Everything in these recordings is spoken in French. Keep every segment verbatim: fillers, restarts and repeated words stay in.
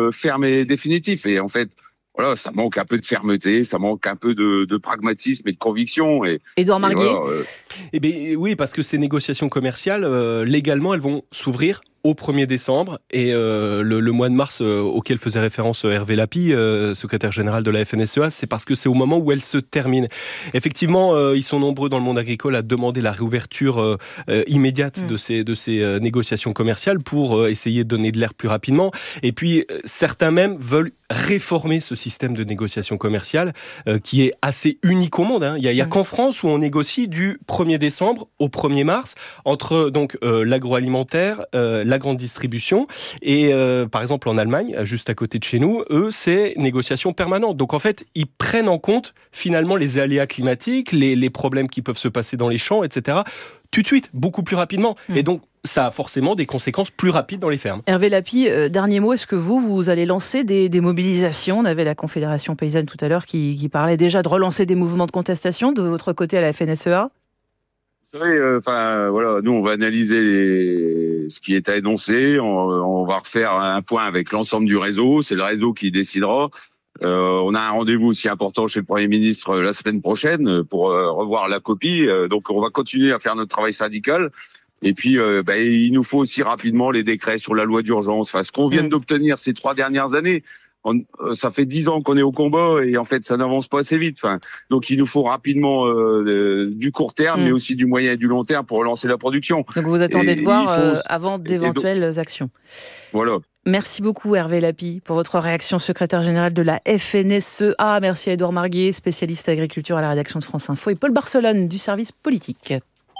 euh, ferme et définitif. Et en fait, voilà, ça manque un peu de fermeté, ça manque un peu de, de pragmatisme et de conviction. Et, Édouard Marguet. et voilà, euh... Eh bien, oui, parce que ces négociations commerciales, euh, légalement, elles vont s'ouvrir au premier décembre et euh, le, le mois de mars euh, auquel faisait référence Hervé Lapie, euh, secrétaire général de la F N S E A, c'est parce que c'est au moment où elle se termine. Effectivement, euh, ils sont nombreux dans le monde agricole à demander la réouverture euh, euh, immédiate mmh. de ces, de ces euh, négociations commerciales pour euh, essayer de donner de l'air plus rapidement. Et puis, euh, certains même veulent réformer ce système de négociation commerciale euh, qui est assez unique au monde. Hein. Il n'y a, il y a mmh. qu'en France où on négocie du premier décembre au premier mars entre donc, euh, l'agroalimentaire, euh, la grande distribution et euh, par exemple en Allemagne, juste à côté de chez nous, eux, c'est négociation permanente. Donc en fait, ils prennent en compte finalement les aléas climatiques, les, les problèmes qui peuvent se passer dans les champs, et cetera tout de suite, beaucoup plus rapidement. Mmh. Et donc, ça a forcément des conséquences plus rapides dans les fermes. Hervé Lapie, euh, dernier mot, est-ce que vous, vous allez lancer des, des mobilisations ? On avait la Confédération Paysanne tout à l'heure qui, qui parlait déjà de relancer des mouvements de contestation de votre côté à la F N S E A ? Vous savez, enfin euh, voilà, nous on va analyser les... ce qui est à énoncer, on, on va refaire un point avec l'ensemble du réseau, c'est le réseau qui décidera. Euh, on a un rendez-vous aussi important chez le Premier ministre la semaine prochaine pour euh, revoir la copie, euh, donc on va continuer à faire notre travail syndical. Et puis, euh, bah, il nous faut aussi rapidement les décrets sur la loi d'urgence. Enfin, ce qu'on vient mmh. d'obtenir ces trois dernières années, on, euh, ça fait dix ans qu'on est au combat et en fait, ça n'avance pas assez vite. Enfin, donc, il nous faut rapidement euh, euh, du court terme, mmh. mais aussi du moyen et du long terme pour relancer la production. Donc, vous attendez et, de voir euh, avant d'éventuelles donc, actions. Voilà. Merci beaucoup Hervé Lapie pour votre réaction, secrétaire général de la F N S E A. Merci à Édouard Marguet, spécialiste agriculture à la rédaction de France Info, et Paul Barcelone du service politique.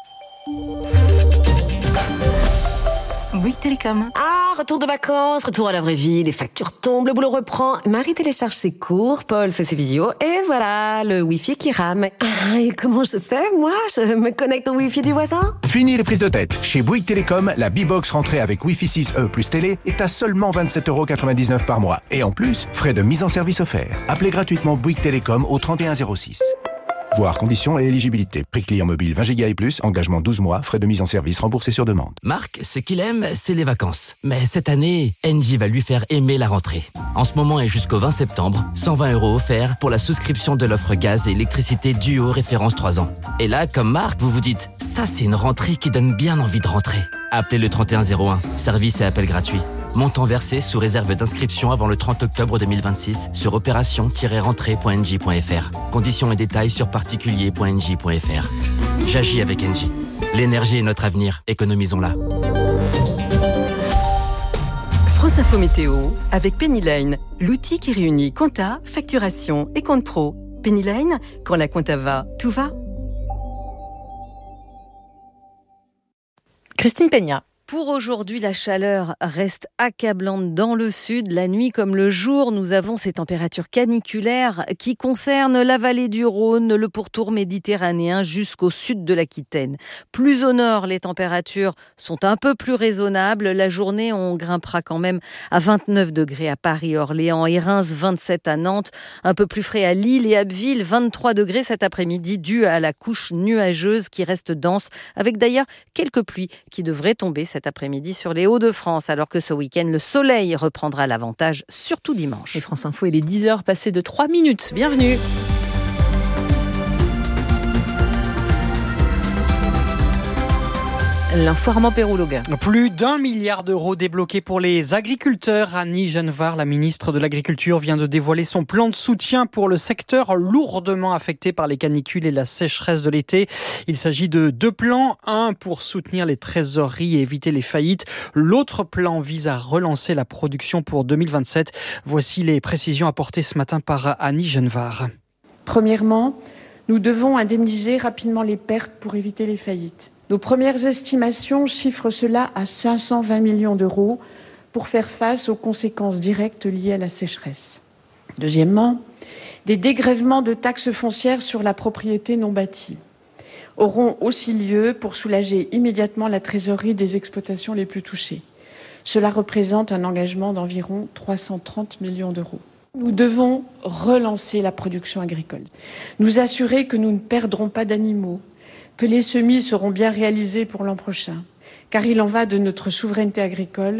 Bouygues Télécom. Ah, retour de vacances, retour à la vraie vie, les factures tombent, le boulot reprend. Marie télécharge ses cours, Paul fait ses visios, et voilà, le Wi-Fi qui rame. Ah, et comment je fais, moi ? Je me connecte au Wi-Fi du voisin ? Fini les prises de tête. Chez Bouygues Télécom, la B-Box rentrée avec Wi-Fi six E plus télé est à seulement vingt-sept euros quatre-vingt-dix-neuf par mois. Et en plus, frais de mise en service offerts. Appelez gratuitement Bouygues Télécom au trente et un zéro six. Voir conditions et éligibilité. Prix client mobile vingt giga et plus, engagement douze mois, frais de mise en service remboursés sur demande. Marc, ce qu'il aime, c'est les vacances. Mais cette année, Engie va lui faire aimer la rentrée. En ce moment et jusqu'au vingt septembre, cent vingt euros offerts pour la souscription de l'offre gaz et électricité Duo référence trois ans. Et là, comme Marc, vous vous dites, ça c'est une rentrée qui donne bien envie de rentrer. Appelez le trente et un zéro un, service et appel gratuit. Montant versé sous réserve d'inscription avant le trente octobre deux mille vingt-six sur opération tiret rentrée point engie point f r. Conditions et détails sur particulier point engie point f r. J'agis avec Engie. L'énergie est notre avenir, économisons-la. France Info Météo avec Pennyline, l'outil qui réunit compta, facturation et compte pro. Pennyline, quand la compta va, tout va. Christine Peña. Pour aujourd'hui, la chaleur reste accablante dans le sud. La nuit comme le jour, nous avons ces températures caniculaires qui concernent la vallée du Rhône, le pourtour méditerranéen jusqu'au sud de l'Aquitaine. Plus au nord, les températures sont un peu plus raisonnables. La journée, on grimpera quand même à vingt-neuf degrés à Paris, Orléans et Reims, vingt-sept à Nantes. Un peu plus frais à Lille et Abbeville, vingt-trois degrés cet après-midi, dû à la couche nuageuse qui reste dense, avec d'ailleurs quelques pluies qui devraient tomber cet après-midi sur les Hauts-de-France, alors que ce week-end, le soleil reprendra l'avantage, surtout dimanche. Et France Info, il est dix heures passées de trois minutes. Bienvenue. L'info Armand Péroux-Loga. Plus d'un milliard d'euros débloqués pour les agriculteurs. Annie Genevard, la ministre de l'Agriculture, vient de dévoiler son plan de soutien pour le secteur lourdement affecté par les canicules et la sécheresse de l'été. Il s'agit de deux plans. Un pour soutenir les trésoreries et éviter les faillites. L'autre plan vise à relancer la production pour deux mille vingt-sept. Voici les précisions apportées ce matin par Annie Genevard. Premièrement, nous devons indemniser rapidement les pertes pour éviter les faillites. Nos premières estimations chiffrent cela à cinq cent vingt millions d'euros pour faire face aux conséquences directes liées à la sécheresse. Deuxièmement, des dégrèvements de taxes foncières sur la propriété non bâtie auront aussi lieu pour soulager immédiatement la trésorerie des exploitations les plus touchées. Cela représente un engagement d'environ trois cent trente millions d'euros. Nous devons relancer la production agricole, nous assurer que nous ne perdrons pas d'animaux, que les semis seront bien réalisés pour l'an prochain, car il en va de notre souveraineté agricole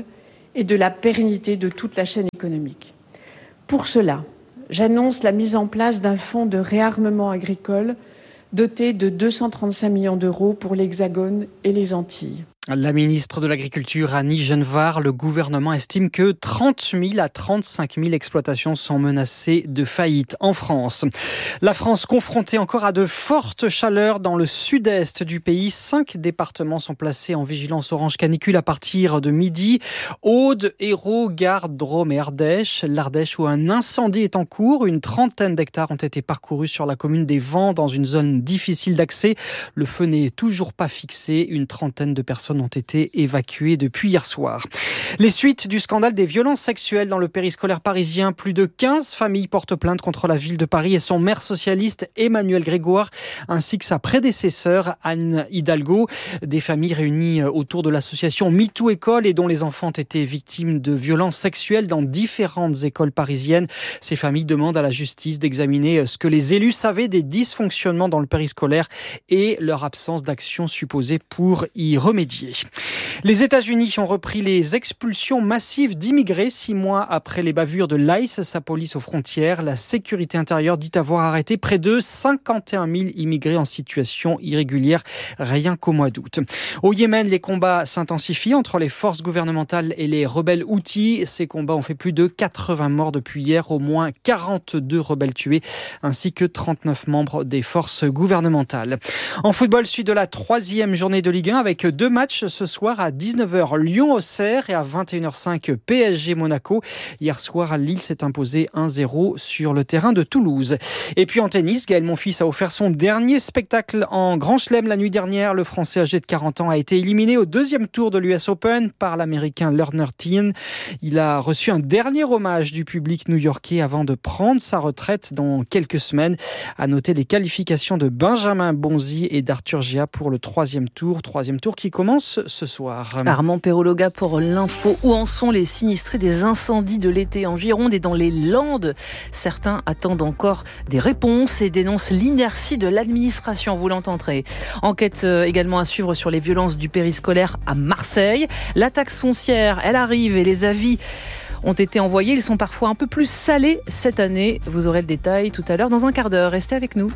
et de la pérennité de toute la chaîne économique. Pour cela, j'annonce la mise en place d'un fonds de réarmement agricole doté de deux cent trente-cinq millions d'euros pour l'Hexagone et les Antilles. La ministre de l'Agriculture, Annie Genevard, le gouvernement estime que trente mille à trente-cinq mille exploitations sont menacées de faillite en France. La France confrontée encore à de fortes chaleurs dans le sud-est du pays. Cinq départements sont placés en vigilance orange canicule à partir de midi. Aude, Hérault, Gard, Drôme et Ardèche. L'Ardèche où un incendie est en cours. Une trentaine d'hectares ont été parcourus sur la commune des Vents dans une zone difficile d'accès. Le feu n'est toujours pas fixé. Une trentaine de personnes ont été évacuées depuis hier soir. Les suites du scandale des violences sexuelles dans le périscolaire parisien. Plus de quinze familles portent plainte contre la ville de Paris et son maire socialiste Emmanuel Grégoire, ainsi que sa prédécesseur Anne Hidalgo. Des familles réunies autour de l'association MeToo École et dont les enfants ont été victimes de violences sexuelles dans différentes écoles parisiennes. Ces familles demandent à la justice d'examiner ce que les élus savaient des dysfonctionnements dans le périscolaire et leur absence d'action supposée pour y remédier. Les États-Unis ont repris les expulsions massives d'immigrés six mois après les bavures de l'I C E, sa police aux frontières. La sécurité intérieure dit avoir arrêté près de cinquante et un mille immigrés en situation irrégulière, rien qu'au mois d'août. Au Yémen, les combats s'intensifient entre les forces gouvernementales et les rebelles houthis. Ces combats ont fait plus de quatre-vingts morts depuis hier, au moins quarante-deux rebelles tués, ainsi que trente-neuf membres des forces gouvernementales. En football, suite de la troisième journée de Ligue un avec deux matchs ce soir à dix-neuf heures Lyon-Auxerre et à vingt et une heures cinq P S G-Monaco. Hier soir, Lille s'est imposé un zéro sur le terrain de Toulouse. Et puis en tennis, Gaël Monfils a offert son dernier spectacle en Grand Chelem la nuit dernière. Le Français âgé de quarante ans a été éliminé au deuxième tour de l'U S Open par l'Américain Lerner Teen. Il a reçu un dernier hommage du public new-yorkais avant de prendre sa retraite dans quelques semaines. À noter les qualifications de Benjamin Bonzi et d'Arthur Gia pour le troisième tour. Troisième tour qui commence ce soir. Armand Perrologa pour l'info. Où en sont les sinistrés des incendies de l'été en Gironde et dans les Landes? Certains attendent encore des réponses et dénoncent l'inertie de l'administration, vous l'entendrez. Enquête également à suivre sur les violences du périscolaire à Marseille. La taxe foncière, elle arrive et les avis ont été envoyés. Ils sont parfois un peu plus salés cette année. Vous aurez le détail tout à l'heure dans un quart d'heure. Restez avec nous.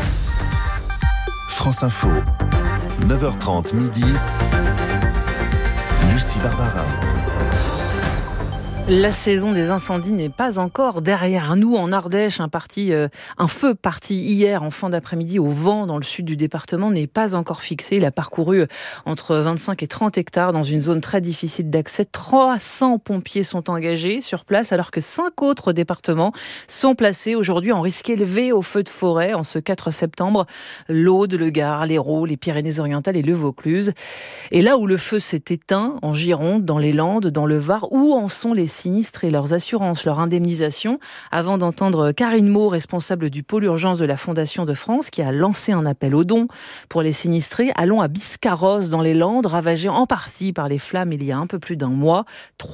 France Info, neuf heures trente midi. Lucie Barbara. La saison des incendies n'est pas encore derrière nous. En Ardèche, un, parti, euh, un feu parti hier en fin d'après-midi au Vent dans le sud du département n'est pas encore fixé. Il a parcouru entre vingt-cinq et trente hectares dans une zone très difficile d'accès. trois cents pompiers sont engagés sur place alors que cinq autres départements sont placés aujourd'hui en risque élevé au feu de forêt en ce quatre septembre. L'Aude, le Gard, l'Hérault, les Pyrénées-Orientales et le Vaucluse. Et là où le feu s'est éteint, en Gironde, dans les Landes, dans le Var, où en sont les sinistres et leurs assurances, leur indemnisation, avant d'entendre Karine Maud, responsable du pôle urgence de la Fondation de France, qui a lancé un appel aux dons pour les sinistrés. Allons à Biscarrosse, dans les Landes, ravagées en partie par les flammes il y a un peu plus d'un mois.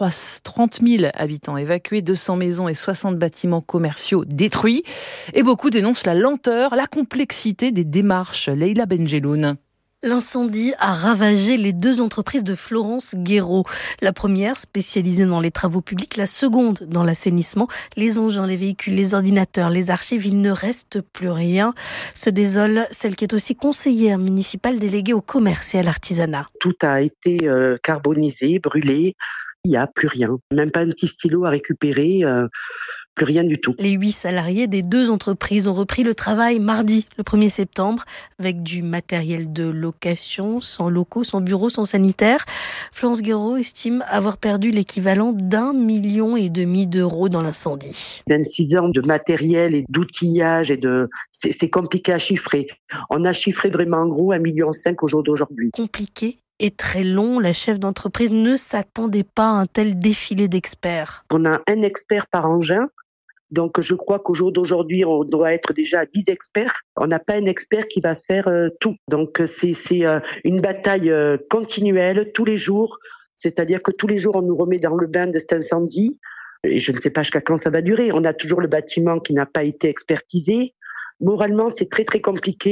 trente mille habitants évacués, deux cents maisons et soixante bâtiments commerciaux détruits. Et beaucoup dénoncent la lenteur, la complexité des démarches. Leïla Benjeloun. L'incendie a ravagé les deux entreprises de Florence Guéraud. La première spécialisée dans les travaux publics, la seconde dans l'assainissement. Les engins, les véhicules, les ordinateurs, les archives, il ne reste plus rien. Se désole celle qui est aussi conseillère municipale déléguée au commerce et à l'artisanat. Tout a été euh, carbonisé, brûlé. Il n'y a plus rien. Même pas un petit stylo à récupérer. Euh... Plus rien du tout. Les huit salariés des deux entreprises ont repris le travail mardi, le premier septembre, avec du matériel de location, sans locaux, sans bureaux, sans sanitaire. Florence Guéraud estime avoir perdu l'équivalent d'un million et demi d'euros dans l'incendie. vingt-six ans de matériel et d'outillage, et de... c'est, c'est compliqué à chiffrer. On a chiffré vraiment en gros un million cinq au jour d'aujourd'hui. Compliqué et très long, la chef d'entreprise ne s'attendait pas à un tel défilé d'experts. On a un expert par engin. Donc, je crois qu'au jour d'aujourd'hui, on doit être déjà à dix experts. On n'a pas un expert qui va faire euh, tout. Donc, c'est, c'est euh, une bataille euh, continuelle, tous les jours. C'est-à-dire que tous les jours, on nous remet dans le bain de cet incendie. Et je ne sais pas jusqu'à quand ça va durer. On a toujours le bâtiment qui n'a pas été expertisé. Moralement, c'est très, très compliqué.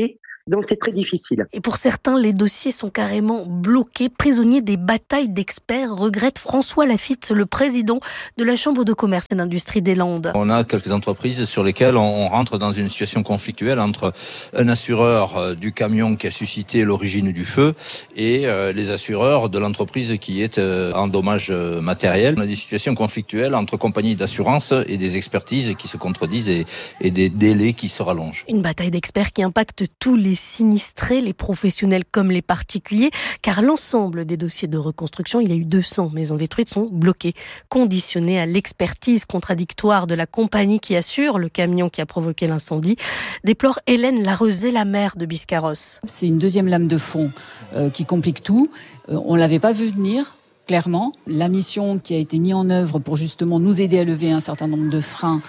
Donc c'est très difficile. Et pour certains, les dossiers sont carrément bloqués, prisonniers des batailles d'experts, regrette François Lafitte, le président de la Chambre de commerce et d'industrie des Landes. On a quelques entreprises sur lesquelles on rentre dans une situation conflictuelle entre un assureur du camion qui a suscité l'origine du feu et les assureurs de l'entreprise qui est en dommages matériels. On a des situations conflictuelles entre compagnies d'assurance et des expertises qui se contredisent et, et des délais qui se rallongent. Une bataille d'experts qui impacte tous les sinistrés, les professionnels comme les particuliers, car l'ensemble des dossiers de reconstruction, il y a eu deux cents maisons détruites, sont bloqués, conditionnés à l'expertise contradictoire de la compagnie qui assure le camion qui a provoqué l'incendie, déplore Hélène Larezé, la maire de Biscarrosse. C'est une deuxième lame de fond euh, qui complique tout. Euh, on ne l'avait pas vu venir. Clairement, la mission qui a été mise en œuvre pour justement nous aider à lever un certain nombre de freins,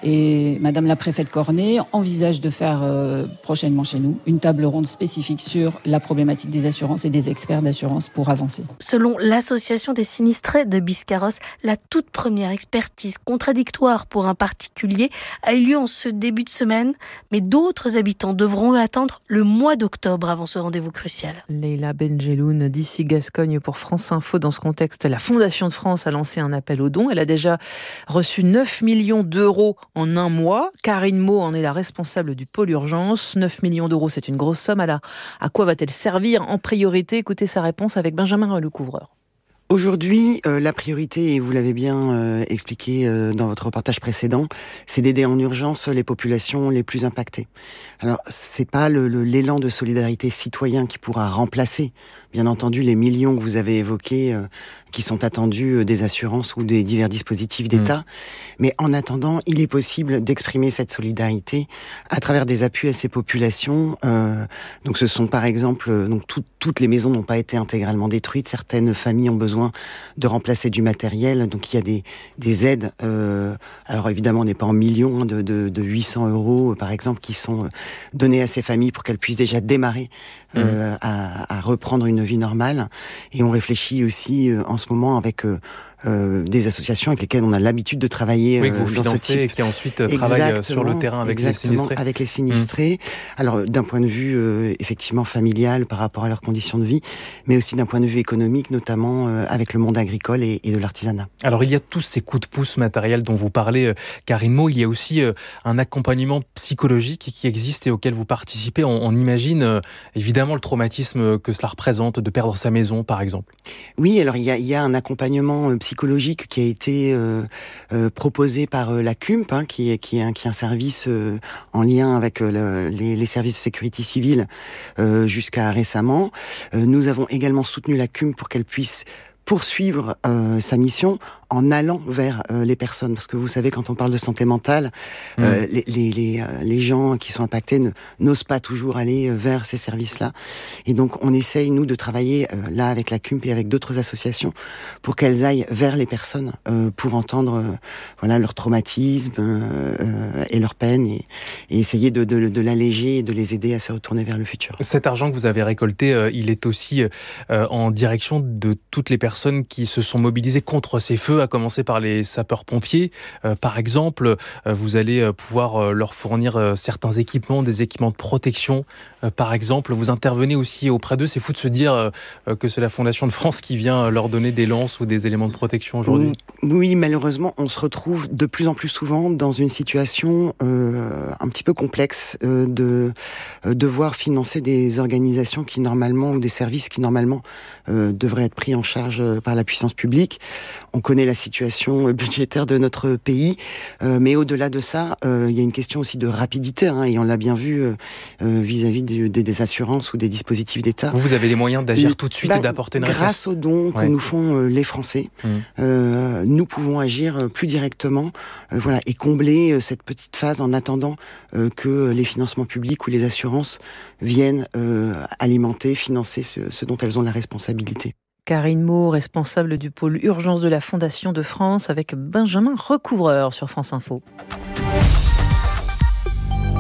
et Madame la préfète Cornet envisage de faire euh, prochainement chez nous une table ronde spécifique sur la problématique des assurances et des experts d'assurance pour avancer. Selon l'association des sinistrés de Biscarrosse, la toute première expertise contradictoire pour un particulier a eu lieu en ce début de semaine, mais d'autres habitants devront attendre le mois d'octobre avant ce rendez-vous crucial. Leïla Benjeloun d'ici Gascogne pour France Info. Dans ce contexte, la Fondation de France a lancé un appel aux dons. Elle a déjà reçu neuf millions d'euros en un mois. Karine Meaux en est la responsable du pôle urgence. neuf millions d'euros, c'est une grosse somme. Alors, à quoi va-t-elle servir en priorité? Écoutez sa réponse avec Benjamin Lecouvreur. Aujourd'hui, euh, la priorité, et vous l'avez bien euh, expliqué euh, dans votre reportage précédent, c'est d'aider en urgence les populations les plus impactées. Alors, c'est pas le, le, l'élan de solidarité citoyen qui pourra remplacer, bien entendu, les millions que vous avez évoqués, euh, qui sont attendus euh, des assurances ou des divers dispositifs d'État. Mmh. Mais en attendant, il est possible d'exprimer cette solidarité à travers des appuis à ces populations. Euh, donc, ce sont par exemple, euh, donc tout, toutes les maisons n'ont pas été intégralement détruites. Certaines familles ont besoin de remplacer du matériel, donc il y a des, des aides, euh, alors évidemment on n'est pas en millions, hein, de, de, de huit cents euros par exemple, qui sont donnés à ces familles pour qu'elles puissent déjà démarrer euh, mmh. à, à reprendre une vie normale. Et on réfléchit aussi euh, en ce moment avec euh, euh, des associations avec lesquelles on a l'habitude de travailler. Oui, que vous euh, dans financez ce type. et qui ensuite exactement, travaillent sur le terrain avec les sinistrés. Avec les sinistrés. Mmh. Alors d'un point de vue euh, effectivement familial par rapport à leurs conditions de vie, mais aussi d'un point de vue économique, notamment euh, avec le monde agricole et, et de l'artisanat. Alors il y a tous ces coups de pouce matériels dont vous parlez, euh, Karine Meaux. Il y a aussi euh, un accompagnement psychologique qui existe et auquel vous participez. On, on imagine euh, évidemment le traumatisme que cela représente de perdre sa maison, par exemple. Oui, alors il y a, il y a un accompagnement euh, psychologique qui a été euh, euh, proposé par euh, la C U M P, hein, qui, est, qui, est un, qui est un service euh, en lien avec euh, le, les, les services de sécurité civile euh, jusqu'à récemment. Euh, nous avons également soutenu la C U M P pour qu'elle puisse poursuivre euh, sa mission en allant vers euh, les personnes, parce que vous savez, quand on parle de santé mentale, mmh. euh, les, les, les, euh, les gens qui sont impactés ne, n'osent pas toujours aller euh, vers ces services-là. Et donc, on essaye, nous, de travailler euh, là avec la C U M P et avec d'autres associations pour qu'elles aillent vers les personnes euh, pour entendre euh, voilà, leur traumatisme euh, euh, et leur peine et, et essayer de, de, de l'alléger et de les aider à se retourner vers le futur. Cet argent que vous avez récolté, euh, il est aussi euh, en direction de toutes les personnes qui se sont mobilisées contre ces feux, à commencer par les sapeurs-pompiers. Euh, par exemple, euh, vous allez euh, pouvoir euh, leur fournir euh, certains équipements, des équipements de protection. Euh, par exemple, vous intervenez aussi auprès d'eux. C'est fou de se dire euh, que c'est la Fondation de France qui vient leur donner des lances ou des éléments de protection aujourd'hui. Oui, malheureusement, on se retrouve de plus en plus souvent dans une situation euh, un petit peu complexe euh, de euh, devoir financer des organisations qui normalement, ou des services qui normalement euh, devraient être pris en charge par la puissance publique. On connaît la situation budgétaire de notre pays, euh, mais au-delà de ça, euh, il y a une question aussi de rapidité, hein, et on l'a bien vu euh, vis-à-vis des, des assurances ou des dispositifs d'État. Vous, vous avez les moyens d'agir et, tout de suite bah, et d'apporter une réponse. Grâce aux dons ouais. que nous font euh, les Français, mmh. euh, nous pouvons agir plus directement, euh, voilà, et combler euh, cette petite phase en attendant euh, que les financements publics ou les assurances viennent euh, alimenter, financer ce, ce dont elles ont la responsabilité. Karine Meaux, responsable du pôle urgence de la Fondation de France, avec Benjamin Recouvreur sur France Info.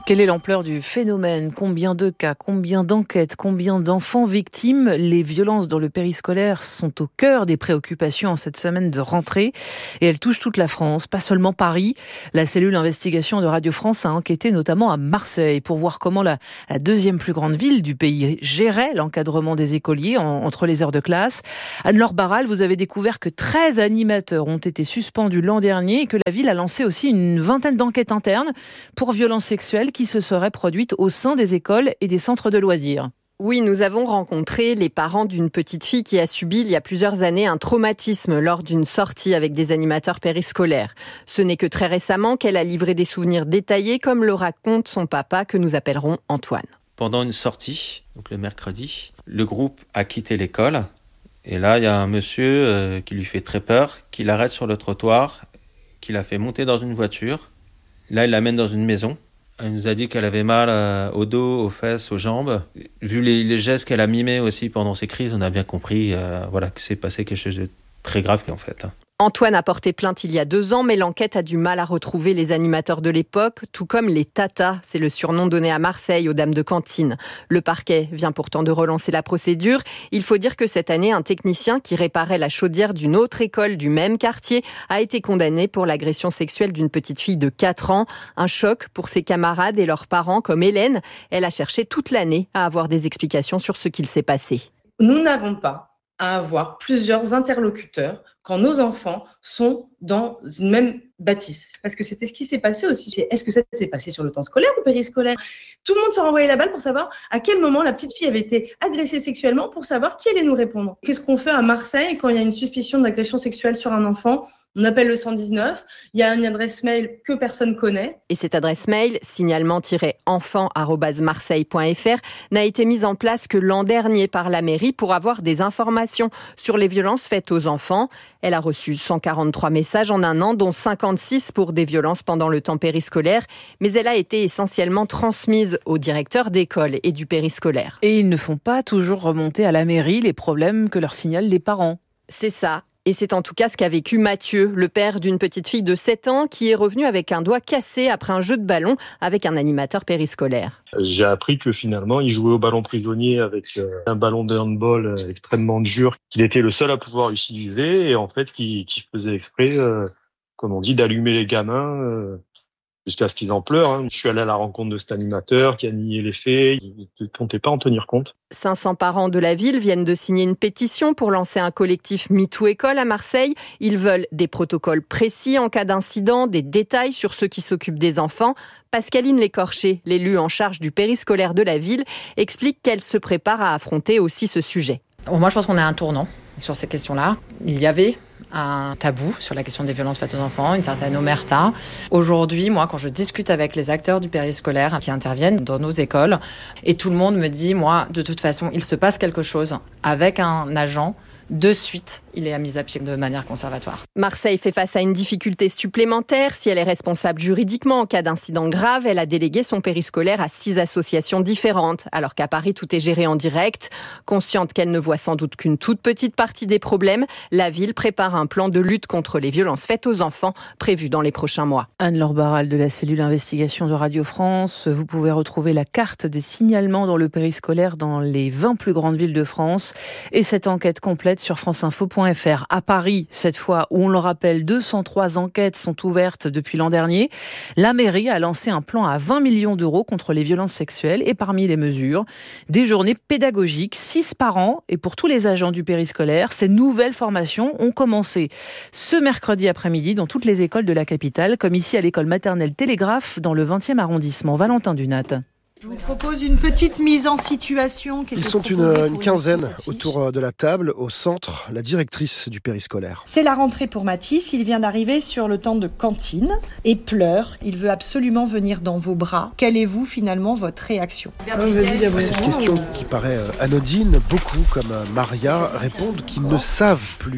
Quelle est l'ampleur du phénomène ? Combien de cas ? Combien d'enquêtes ? Combien d'enfants victimes ? Les violences dans le périscolaire sont au cœur des préoccupations en cette semaine de rentrée et elles touchent toute la France, pas seulement Paris. La cellule investigation de Radio France a enquêté notamment à Marseille pour voir comment la, la deuxième plus grande ville du pays gérait l'encadrement des écoliers en, entre les heures de classe. Anne-Laure Barral, vous avez découvert que treize animateurs ont été suspendus l'an dernier et que la ville a lancé aussi une vingtaine d'enquêtes internes pour violences sexuelles qui se seraient produites au sein des écoles et des centres de loisirs. Oui, nous avons rencontré les parents d'une petite fille qui a subi il y a plusieurs années un traumatisme lors d'une sortie avec des animateurs périscolaires. Ce n'est que très récemment qu'elle a livré des souvenirs détaillés comme le raconte son papa que nous appellerons Antoine. Pendant une sortie, donc le mercredi, le groupe a quitté l'école et là il y a un monsieur euh, qui lui fait très peur, qui l'arrête sur le trottoir, qui la fait monter dans une voiture. Là il l'amène dans une maison. Elle nous a dit qu'elle avait mal euh, au dos, aux fesses, aux jambes. Vu les, les gestes qu'elle a mimés aussi pendant ces crises, on a bien compris euh, voilà, que c'est passé quelque chose de très grave en fait. Antoine a porté plainte il y a deux ans, mais l'enquête a du mal à retrouver les animateurs de l'époque, tout comme les tatas, c'est le surnom donné à Marseille aux dames de cantine. Le parquet vient pourtant de relancer la procédure. Il faut dire que cette année, un technicien qui réparait la chaudière d'une autre école du même quartier a été condamné pour l'agression sexuelle d'une petite fille de quatre ans. Un choc pour ses camarades et leurs parents comme Hélène. Elle a cherché toute l'année à avoir des explications sur ce qu'il s'est passé. Nous n'avons pas à avoir plusieurs interlocuteurs quand nos enfants sont dans une même bâtisse. Parce que c'était ce qui s'est passé aussi. Est-ce que ça s'est passé sur le temps scolaire ou périscolaire ? Tout le monde se renvoyait la balle pour savoir à quel moment la petite fille avait été agressée sexuellement pour savoir qui allait nous répondre. Qu'est-ce qu'on fait à Marseille quand il y a une suspicion d'agression sexuelle sur un enfant ? On appelle le cent dix-neuf, il y a une adresse mail que personne connaît. Et cette adresse mail, signalement tiret enfant arobase marseille point f r, n'a été mise en place que l'an dernier par la mairie pour avoir des informations sur les violences faites aux enfants. Elle a reçu cent quarante-trois messages en un an, dont cinquante-six pour des violences pendant le temps périscolaire. Mais elle a été essentiellement transmise aux directeurs d'école et du périscolaire. Et ils ne font pas toujours remonter à la mairie les problèmes que leur signalent les parents. C'est ça. Et c'est en tout cas ce qu'a vécu Mathieu, le père d'une petite fille de sept ans qui est revenu avec un doigt cassé après un jeu de ballon avec un animateur périscolaire. J'ai appris que finalement, il jouait au ballon prisonnier avec un ballon de handball extrêmement dur qu'il était le seul à pouvoir utiliser et en fait qui, qui faisait exprès, euh, comme on dit, d'allumer les gamins euh, jusqu'à ce qu'ils en pleurent. Hein. Je suis allé à la rencontre de cet animateur qui a nié les faits, il ne comptait pas en tenir compte. cinq cents parents de la ville viennent de signer une pétition pour lancer un collectif MeToo École à Marseille. Ils veulent des protocoles précis en cas d'incident, des détails sur ceux qui s'occupent des enfants. Pascaline Lécorché, l'élue en charge du périscolaire de la ville, explique qu'elle se prépare à affronter aussi ce sujet. Moi, je pense qu'on a un tournant sur ces questions-là. Il y avait un tabou sur la question des violences faites aux enfants, une certaine omerta. Aujourd'hui, moi, quand je discute avec les acteurs du périscolaire qui interviennent dans nos écoles, et tout le monde me dit, moi, de toute façon, il se passe quelque chose avec un agent, de suite, il est mis à pied de manière conservatoire. Marseille fait face à une difficulté supplémentaire. Si elle est responsable juridiquement en cas d'incident grave, elle a délégué son périscolaire à six associations différentes, alors qu'à Paris, tout est géré en direct. Consciente qu'elle ne voit sans doute qu'une toute petite partie des problèmes, la ville prépare un plan de lutte contre les violences faites aux enfants prévu dans les prochains mois. Anne-Laure Barral de la cellule investigation de Radio France. Vous pouvez retrouver la carte des signalements dans le périscolaire dans les vingt plus grandes villes de France et cette enquête complète sur franceinfo point f r. À Paris, cette fois, où on le rappelle, deux cent trois enquêtes sont ouvertes depuis l'an dernier. La mairie a lancé un plan à vingt millions d'euros contre les violences sexuelles et parmi les mesures, des journées pédagogiques, six par an et pour tous les agents du périscolaire. Ces nouvelles formations ont commencé ce mercredi après-midi dans toutes les écoles de la capitale, comme ici à l'école maternelle Télégraphe dans le vingtième arrondissement. Valentin Dunat. Je vous propose une petite mise en situation. Ils sont une, une quinzaine autour de la table, au centre, la directrice du périscolaire. C'est la rentrée pour Mathis, il vient d'arriver sur le temps de cantine et pleure. Il veut absolument venir dans vos bras. Quelle est vous finalement votre réaction ? Cette question qui paraît anodine, beaucoup comme Maria répondent qu'ils ne savent plus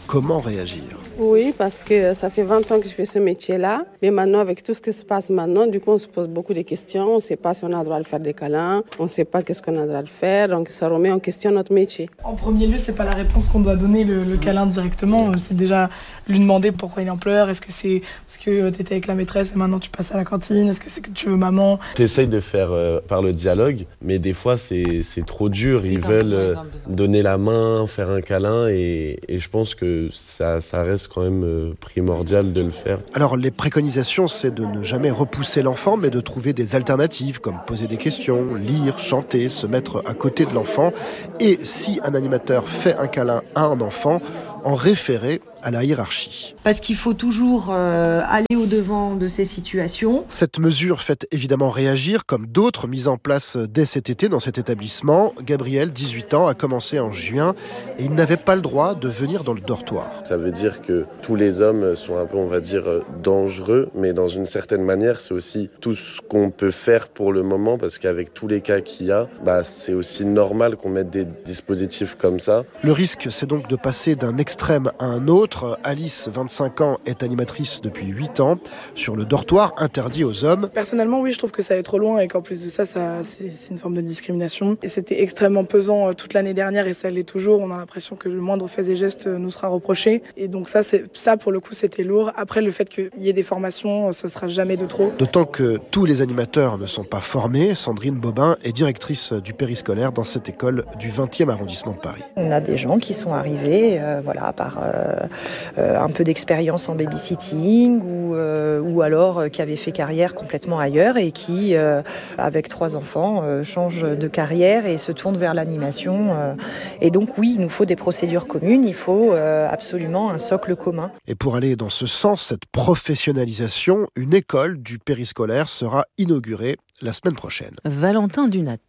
comment réagir ? Oui, parce que ça fait vingt ans que je fais ce métier-là. Mais maintenant, avec tout ce qui se passe maintenant, du coup, on se pose beaucoup de questions. On ne sait pas si on a le droit de faire des câlins. On ne sait pas qu'est-ce qu'on a le droit de faire. Donc, ça remet en question notre métier. En premier lieu, c'est pas la réponse qu'on doit donner, le, le câlin directement. C'est déjà lui demander pourquoi il en pleure. Est-ce que c'est parce que tu étais avec la maîtresse et maintenant tu passes à la cantine ? Est-ce que c'est que tu veux maman ? Tu essayes de faire euh, par le dialogue, mais des fois, c'est, c'est trop dur. Ils veulent euh, donner la main, faire un câlin. Et, et je pense que ça, ça reste quand même euh, primordial de le faire. Alors, les préconisations, c'est de ne jamais repousser l'enfant, mais de trouver des alternatives, comme poser des questions, lire, chanter, se mettre à côté de l'enfant. Et si un animateur fait un câlin à un enfant, en référer à la hiérarchie. Parce qu'il faut toujours euh, aller au-devant de ces situations. Cette mesure fait évidemment réagir, comme d'autres mises en place dès cet été dans cet établissement. Gabriel, dix-huit ans, a commencé en juin et il n'avait pas le droit de venir dans le dortoir. Ça veut dire que tous les hommes sont un peu, on va dire, dangereux, mais dans une certaine manière, c'est aussi tout ce qu'on peut faire pour le moment, parce qu'avec tous les cas qu'il y a, bah, c'est aussi normal qu'on mette des dispositifs comme ça. Le risque, c'est donc de passer d'un extrême à un autre. Alice, vingt-cinq ans, est animatrice depuis huit ans sur le dortoir interdit aux hommes. Personnellement, oui, je trouve que ça allait trop loin et qu'en plus de ça, ça c'est, c'est une forme de discrimination. Et c'était extrêmement pesant toute l'année dernière et ça l'est toujours. On a l'impression que le moindre fait et geste nous sera reproché. Et donc ça, c'est, ça pour le coup, c'était lourd. Après, le fait qu'il y ait des formations, ce sera jamais de trop. D'autant que tous les animateurs ne sont pas formés. Sandrine Bobin est directrice du périscolaire dans cette école du vingtième arrondissement de Paris. On a des gens qui sont arrivés euh, voilà, par... Euh, Euh, un peu d'expérience en babysitting ou, euh, ou alors euh, qui avaient fait carrière complètement ailleurs et qui, euh, avec trois enfants, euh, changent de carrière et se tournent vers l'animation. Euh, et donc oui, il nous faut des procédures communes, il faut euh, absolument un socle commun. Et pour aller dans ce sens, cette professionnalisation, une école du périscolaire sera inaugurée la semaine prochaine. Valentin Dunat.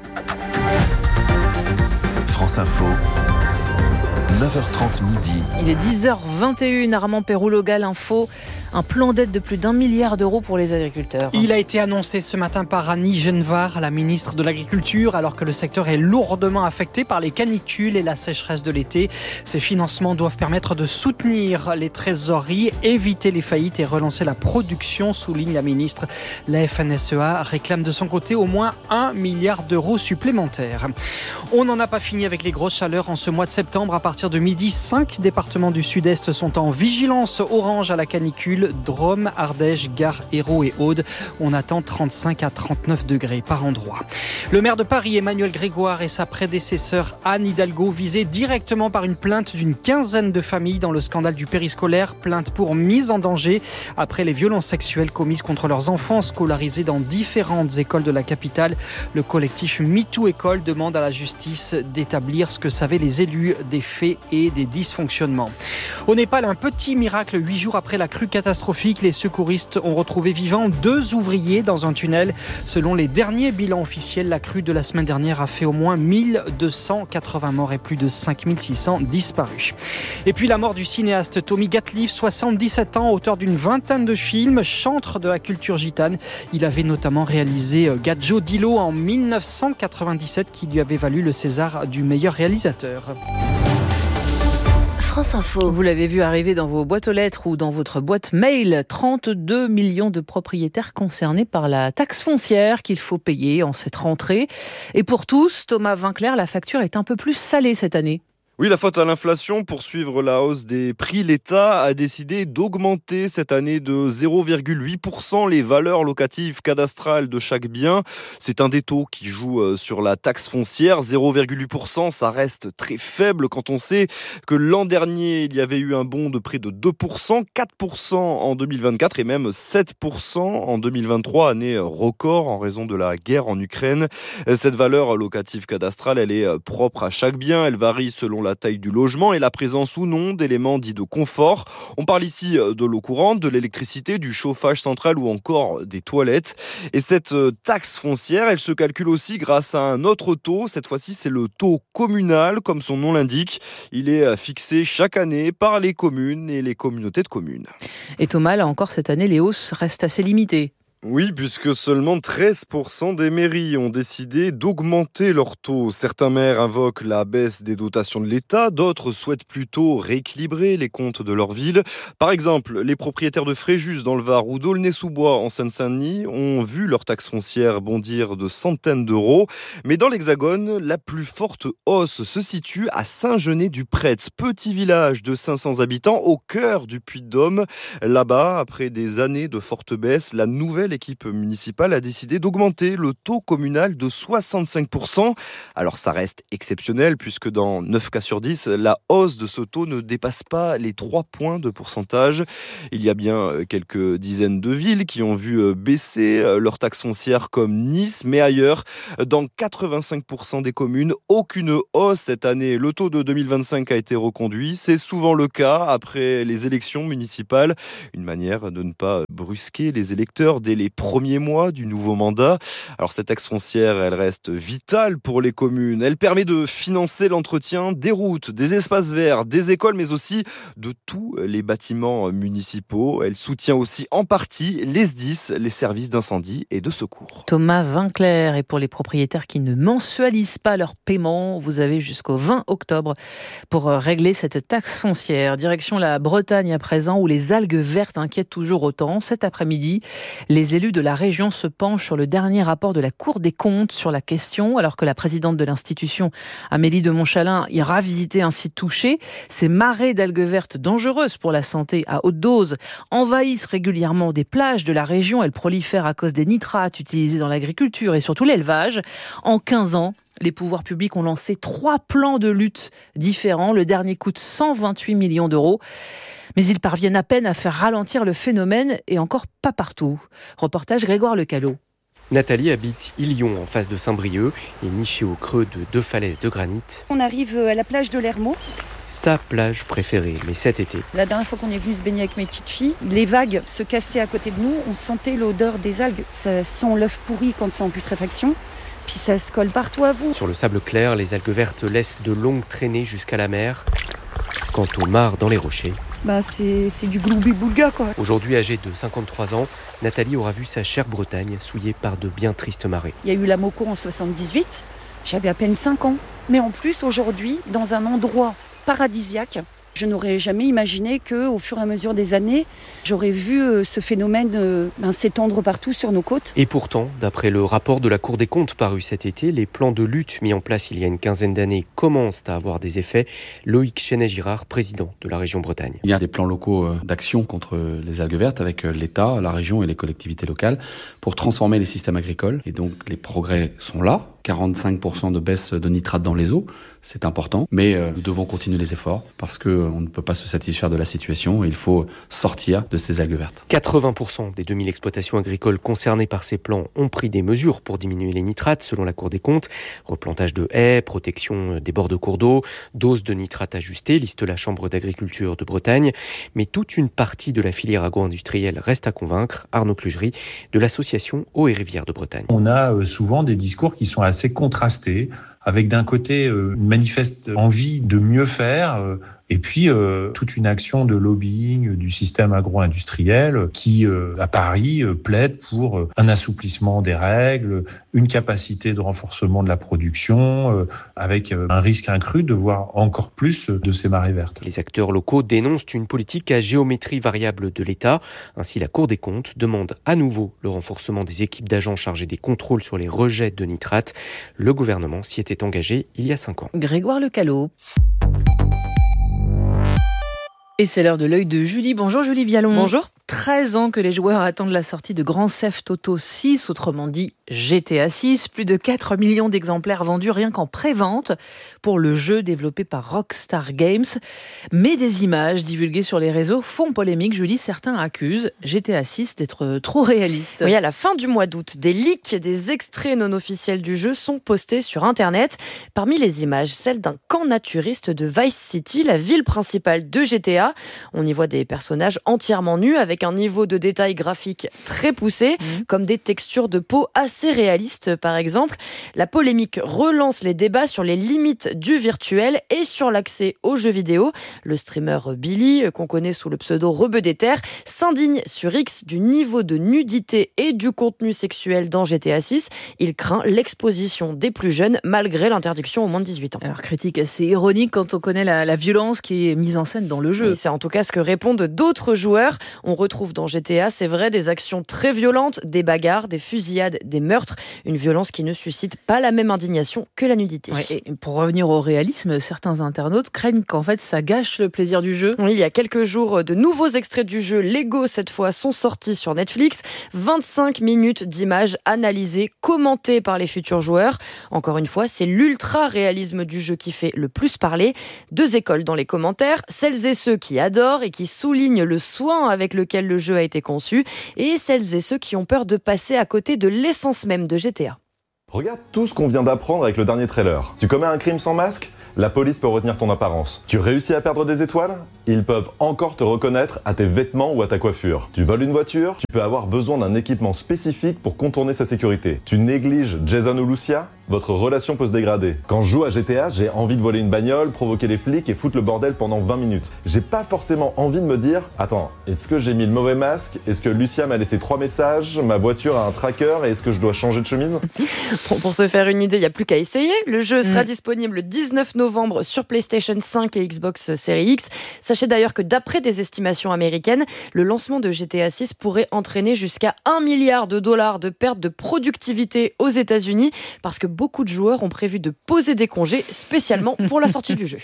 France Info. neuf heures trente midi. Il est dix heures vingt et une, Armand Péroux-Logal, info. Un plan d'aide de plus d'un milliard d'euros pour les agriculteurs. Il a été annoncé ce matin par Annie Genevard, la ministre de l'Agriculture, alors que le secteur est lourdement affecté par les canicules et la sécheresse de l'été. Ces financements doivent permettre de soutenir les trésoreries, éviter les faillites et relancer la production, souligne la ministre. La F N S E A réclame de son côté au moins un milliard d'euros supplémentaires. On n'en a pas fini avec les grosses chaleurs en ce mois de septembre. À partir de midi, cinq départements du sud-est sont en vigilance orange à la canicule. Drôme, Ardèche, Gard, Hérault et Aude. On attend trente-cinq à trente-neuf degrés par endroit. Le maire de Paris, Emmanuel Grégoire, et sa prédécesseur Anne Hidalgo, visés directement par une plainte d'une quinzaine de familles dans le scandale du périscolaire. Plainte pour mise en danger après les violences sexuelles commises contre leurs enfants scolarisés dans différentes écoles de la capitale. Le collectif MeToo École demande à la justice d'établir ce que savaient les élus des faits et des dysfonctionnements. Au Népal, un petit miracle huit jours après la crue catastrophique. Les secouristes ont retrouvé vivants deux ouvriers dans un tunnel. Selon les derniers bilans officiels, la crue de la semaine dernière a fait au moins mille deux cent quatre-vingts morts et plus de cinq mille six cents disparus. Et puis la mort du cinéaste Tommy Gatliff, soixante-dix-sept ans, auteur d'une vingtaine de films, chantre de la culture gitane. Il avait notamment réalisé Gadjo Dilo en mille neuf cent quatre-vingt-dix-sept qui lui avait valu le César du meilleur réalisateur. France Info. Vous l'avez vu arriver dans vos boîtes aux lettres ou dans votre boîte mail. trente-deux millions de propriétaires concernés par la taxe foncière qu'il faut payer en cette rentrée. Et pour tous, Thomas Vinclair, la facture est un peu plus salée cette année. Oui, la faute à l'inflation. Pour suivre la hausse des prix, l'État a décidé d'augmenter cette année de zéro virgule huit pour cent les valeurs locatives cadastrales de chaque bien. C'est un des taux qui joue sur la taxe foncière. zéro virgule huit pour cent, ça reste très faible quand on sait que l'an dernier, il y avait eu un bond de près de deux pour cent, quatre pour cent en deux mille vingt-quatre et même sept pour cent en deux mille vingt-trois, année record en raison de la guerre en Ukraine. Cette valeur locative cadastrale, elle est propre à chaque bien. Elle varie selon la taille du logement et la présence ou non d'éléments dits de confort. On parle ici de l'eau courante, de l'électricité, du chauffage central ou encore des toilettes. Et cette taxe foncière, elle se calcule aussi grâce à un autre taux. Cette fois-ci, c'est le taux communal, comme son nom l'indique. Il est fixé chaque année par les communes et les communautés de communes. Et Thomas, là encore, cette année, les hausses restent assez limitées. Oui, puisque seulement treize pour cent des mairies ont décidé d'augmenter leur taux. Certains maires invoquent la baisse des dotations de l'État, d'autres souhaitent plutôt rééquilibrer les comptes de leur ville. Par exemple, les propriétaires de Fréjus dans le Var ou d'Aulnay-sous-Bois en Seine-Saint-Denis ont vu leur taxe foncière bondir de centaines d'euros. Mais dans l'Hexagone, la plus forte hausse se situe à Saint-Genès-du-Prêtre, petit village de cinq cents habitants au cœur du Puy-de-Dôme. Là-bas, après des années de forte baisse, la nouvelle l'équipe municipale a décidé d'augmenter le taux communal de soixante-cinq pour cent. Alors ça reste exceptionnel puisque dans neuf cas sur dix, la hausse de ce taux ne dépasse pas les trois points de pourcentage. Il y a bien quelques dizaines de villes qui ont vu baisser leur taxe foncière comme Nice, mais ailleurs, dans quatre-vingt-cinq pour cent des communes, aucune hausse cette année. Le taux de deux mille vingt-cinq a été reconduit. C'est souvent le cas après les élections municipales. Une manière de ne pas brusquer les électeurs dès les premiers mois du nouveau mandat. Alors cette taxe foncière, elle reste vitale pour les communes. Elle permet de financer l'entretien des routes, des espaces verts, des écoles, mais aussi de tous les bâtiments municipaux. Elle soutient aussi en partie les S D I S, les services d'incendie et de secours. Thomas Vinclair, et pour les propriétaires qui ne mensualisent pas leur paiement, vous avez jusqu'au vingt octobre pour régler cette taxe foncière. Direction la Bretagne à présent, où les algues vertes inquiètent toujours autant. Cet après-midi, les élus de la région se penchent sur le dernier rapport de la Cour des comptes sur la question, alors que la présidente de l'institution, Amélie de Montchalin, ira visiter un site touché. Ces marées d'algues vertes dangereuses pour la santé à haute dose envahissent régulièrement des plages de la région. Elles prolifèrent à cause des nitrates utilisés dans l'agriculture et surtout l'élevage. En quinze ans, les pouvoirs publics ont lancé trois plans de lutte différents. Le dernier coûte cent vingt-huit millions d'euros. Mais ils parviennent à peine à faire ralentir le phénomène et encore pas partout. Reportage Grégoire Lecalot. Nathalie habite Ilion, en face de Saint-Brieuc, et nichée au creux de deux falaises de granit. On arrive à la plage de l'Hermot. Sa plage préférée, mais cet été. La dernière fois qu'on est venu se baigner avec mes petites filles, les vagues se cassaient à côté de nous, on sentait l'odeur des algues. Ça sent l'œuf pourri quand c'est en putréfaction. Puis ça se colle partout à vous. Sur le sable clair, les algues vertes laissent de longues traînées jusqu'à la mer. Quant aux mares dans les rochers, bah c'est, c'est du gloubi-boulga quoi. Aujourd'hui âgée de cinquante-trois ans, Nathalie aura vu sa chère Bretagne souillée par de bien tristes marées. Il y a eu la Moco en soixante-dix-huit, j'avais à peine cinq ans. Mais en plus aujourd'hui, dans un endroit paradisiaque, je n'aurais jamais imaginé qu'au fur et à mesure des années, j'aurais vu ce phénomène euh, ben, s'étendre partout sur nos côtes. Et pourtant, d'après le rapport de la Cour des comptes paru cet été, les plans de lutte mis en place il y a une quinzaine d'années commencent à avoir des effets. Loïc Chenet-Girard, président de la région Bretagne. Il y a des plans locaux d'action contre les algues vertes avec l'État, la région et les collectivités locales pour transformer les systèmes agricoles. Et donc les progrès sont là. quarante-cinq pour cent de baisse de nitrate dans les eaux, c'est important. Mais euh, nous devons continuer les efforts parce qu'on ne peut pas se satisfaire de la situation. Il faut sortir de ces algues vertes. quatre-vingts pour cent des deux mille exploitations agricoles concernées par ces plans ont pris des mesures pour diminuer les nitrates, selon la Cour des comptes. Replantage de haies, protection des bords de cours d'eau, dose de nitrate ajustée, liste la Chambre d'agriculture de Bretagne. Mais toute une partie de la filière agro-industrielle reste à convaincre. Arnaud Clugery, de l'association Eau et Rivières de Bretagne. On a souvent des discours qui sont assez assez contrasté, avec d'un côté euh, une manifeste envie de mieux faire, euh, et puis euh, toute une action de lobbying du système agro-industriel qui, euh, à Paris, euh, plaide pour euh, un assouplissement des règles, une capacité de renforcement de la production, euh, avec euh, un risque accru de voir encore plus de ces marées vertes. Les acteurs locaux dénoncent une politique à géométrie variable de l'État. Ainsi, la Cour des comptes demande à nouveau le renforcement des équipes d'agents chargés des contrôles sur les rejets de nitrate. Le gouvernement s'y était engagé il y a cinq ans. Grégoire Lecalot. Et c'est l'heure de l'œil de Julie. Bonjour Julie Vialon. Bonjour. treize ans que les joueurs attendent la sortie de Grand Theft Auto six, autrement dit G T A six. Plus de quatre millions d'exemplaires vendus rien qu'en pré-vente pour le jeu développé par Rockstar Games. Mais des images divulguées sur les réseaux font polémique. Julie, certains accusent G T A six d'être trop réaliste. Oui, à la fin du mois d'août, des leaks, des extraits non officiels du jeu sont postés sur Internet. Parmi les images, celle d'un camp naturiste de Vice City, la ville principale de G T A. On y voit des personnages entièrement nus avec avec un niveau de détail graphique très poussé, mmh. comme des textures de peau assez réalistes par exemple. La polémique relance les débats sur les limites du virtuel et sur l'accès aux jeux vidéo. Le streamer Billy, qu'on connaît sous le pseudo Rebeu des Terres, s'indigne sur X du niveau de nudité et du contenu sexuel dans G T A six. Il craint l'exposition des plus jeunes malgré l'interdiction aux moins de dix-huit ans. Alors critique assez ironique quand on connaît la, la violence qui est mise en scène dans le jeu. Et c'est en tout cas ce que répondent d'autres joueurs. On retrouve dans G T A, c'est vrai, des actions très violentes, des bagarres, des fusillades, des meurtres. Une violence qui ne suscite pas la même indignation que la nudité. Ouais, et pour revenir au réalisme, certains internautes craignent qu'en fait ça gâche le plaisir du jeu. Oui, il y a quelques jours, de nouveaux extraits du jeu Lego cette fois sont sortis sur Netflix. vingt-cinq minutes d'images analysées, commentées par les futurs joueurs. Encore une fois, c'est l'ultra-réalisme du jeu qui fait le plus parler. Deux écoles dans les commentaires, celles et ceux qui adorent et qui soulignent le soin avec lequel le jeu a été conçu, et celles et ceux qui ont peur de passer à côté de l'essence même de G T A. Regarde tout ce qu'on vient d'apprendre avec le dernier trailer. Tu commets un crime sans masque ? La police peut retenir ton apparence. Tu réussis à perdre des étoiles ? Ils peuvent encore te reconnaître à tes vêtements ou à ta coiffure. Tu voles une voiture ? Tu peux avoir besoin d'un équipement spécifique pour contourner sa sécurité. Tu négliges Jason ou Lucia ? Votre relation peut se dégrader. Quand je joue à G T A, j'ai envie de voler une bagnole, provoquer les flics et foutre le bordel pendant vingt minutes. J'ai pas forcément envie de me dire « Attends, est-ce que j'ai mis le mauvais masque ? Est-ce que Lucia m'a laissé trois messages ? Ma voiture a un tracker et est-ce que je dois changer de chemise ?» Pour, pour se faire une idée, il n'y a plus qu'à essayer. Le jeu sera mmh. disponible le dix-neuf novembre sur PlayStation cinq et Xbox Series X. Sachez d'ailleurs que d'après des estimations américaines, le lancement de G T A six pourrait entraîner jusqu'à un milliard de dollars de perte de productivité aux États-Unis parce que beaucoup de joueurs ont prévu de poser des congés spécialement pour la sortie du jeu.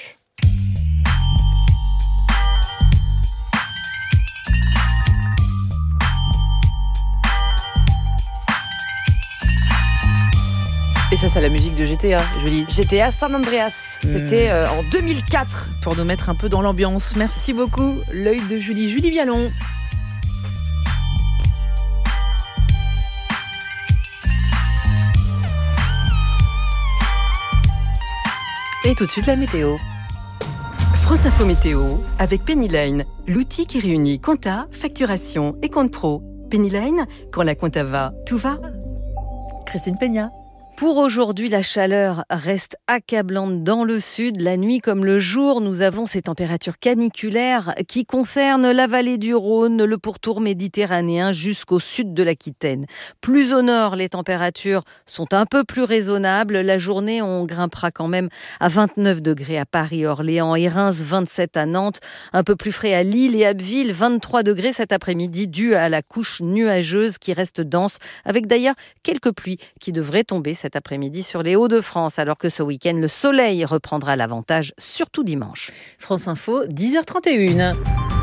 Et ça, c'est la musique de G T A, Julie. G T A San Andreas, c'était euh, en deux mille quatre. Pour nous mettre un peu dans l'ambiance. Merci beaucoup, l'œil de Julie. Julie Vialon. Et tout de suite, la météo. France Info Météo, avec Pennyline, l'outil qui réunit compta, facturation et compte pro. Pennyline, quand la compta va, tout va. Christine Peña. Pour aujourd'hui, la chaleur reste accablante dans le sud. La nuit comme le jour, nous avons ces températures caniculaires qui concernent la vallée du Rhône, le pourtour méditerranéen jusqu'au sud de l'Aquitaine. Plus au nord, les températures sont un peu plus raisonnables. La journée, on grimpera quand même à vingt-neuf degrés à Paris, Orléans et Reims, vingt-sept à Nantes. Un peu plus frais à Lille et Abbeville, vingt-trois degrés cet après-midi, dû à la couche nuageuse qui reste dense, avec d'ailleurs quelques pluies qui devraient tomber cet après-midi sur les Hauts-de-France, alors que ce week-end, le soleil reprendra l'avantage, surtout dimanche. France Info, dix heures trente et une.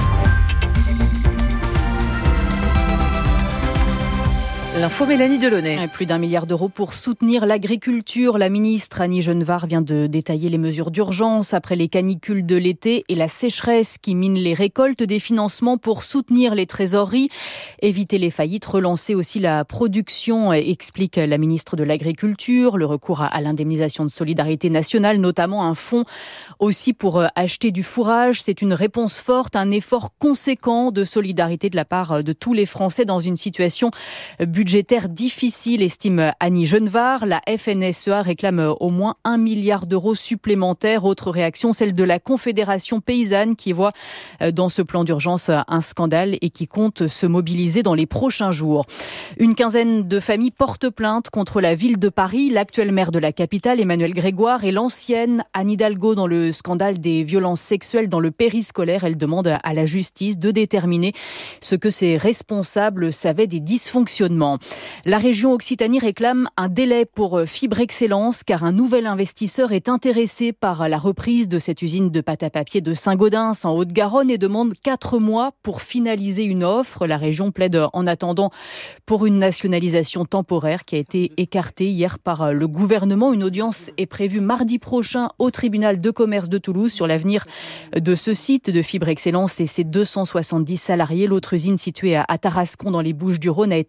L'info Mélanie Delaunay. Plus d'un milliard d'euros pour soutenir l'agriculture. La ministre Annie Genevard vient de détailler les mesures d'urgence après les canicules de l'été et la sécheresse qui mine les récoltes, des financements pour soutenir les trésoreries, éviter les faillites, relancer aussi la production, explique la ministre de l'Agriculture. Le recours à l'indemnisation de solidarité nationale, notamment un fonds aussi pour acheter du fourrage. C'est une réponse forte, un effort conséquent de solidarité de la part de tous les Français dans une situation budgétaire budgétaire difficile, estime Annie Genevard. La F N S E A réclame au moins un milliard d'euros supplémentaires. Autre réaction, celle de la Confédération paysanne qui voit dans ce plan d'urgence un scandale et qui compte se mobiliser dans les prochains jours. Une quinzaine de familles portent plainte contre la ville de Paris. L'actuel maire de la capitale, Emmanuel Grégoire, et l'ancienne Anne Hidalgo dans le scandale des violences sexuelles dans le périscolaire. Elle demande à la justice de déterminer ce que ses responsables savaient des dysfonctionnements. La région Occitanie réclame un délai pour Fibre Excellence car un nouvel investisseur est intéressé par la reprise de cette usine de pâte à papier de Saint-Gaudens en Haute-Garonne et demande quatre mois pour finaliser une offre. La région plaide en attendant pour une nationalisation temporaire qui a été écartée hier par le gouvernement. Une audience est prévue mardi prochain au tribunal de commerce de Toulouse sur l'avenir de ce site de Fibre Excellence et ses deux cent soixante-dix salariés. L'autre usine située à Tarascon dans les Bouches-du-Rhône a été placée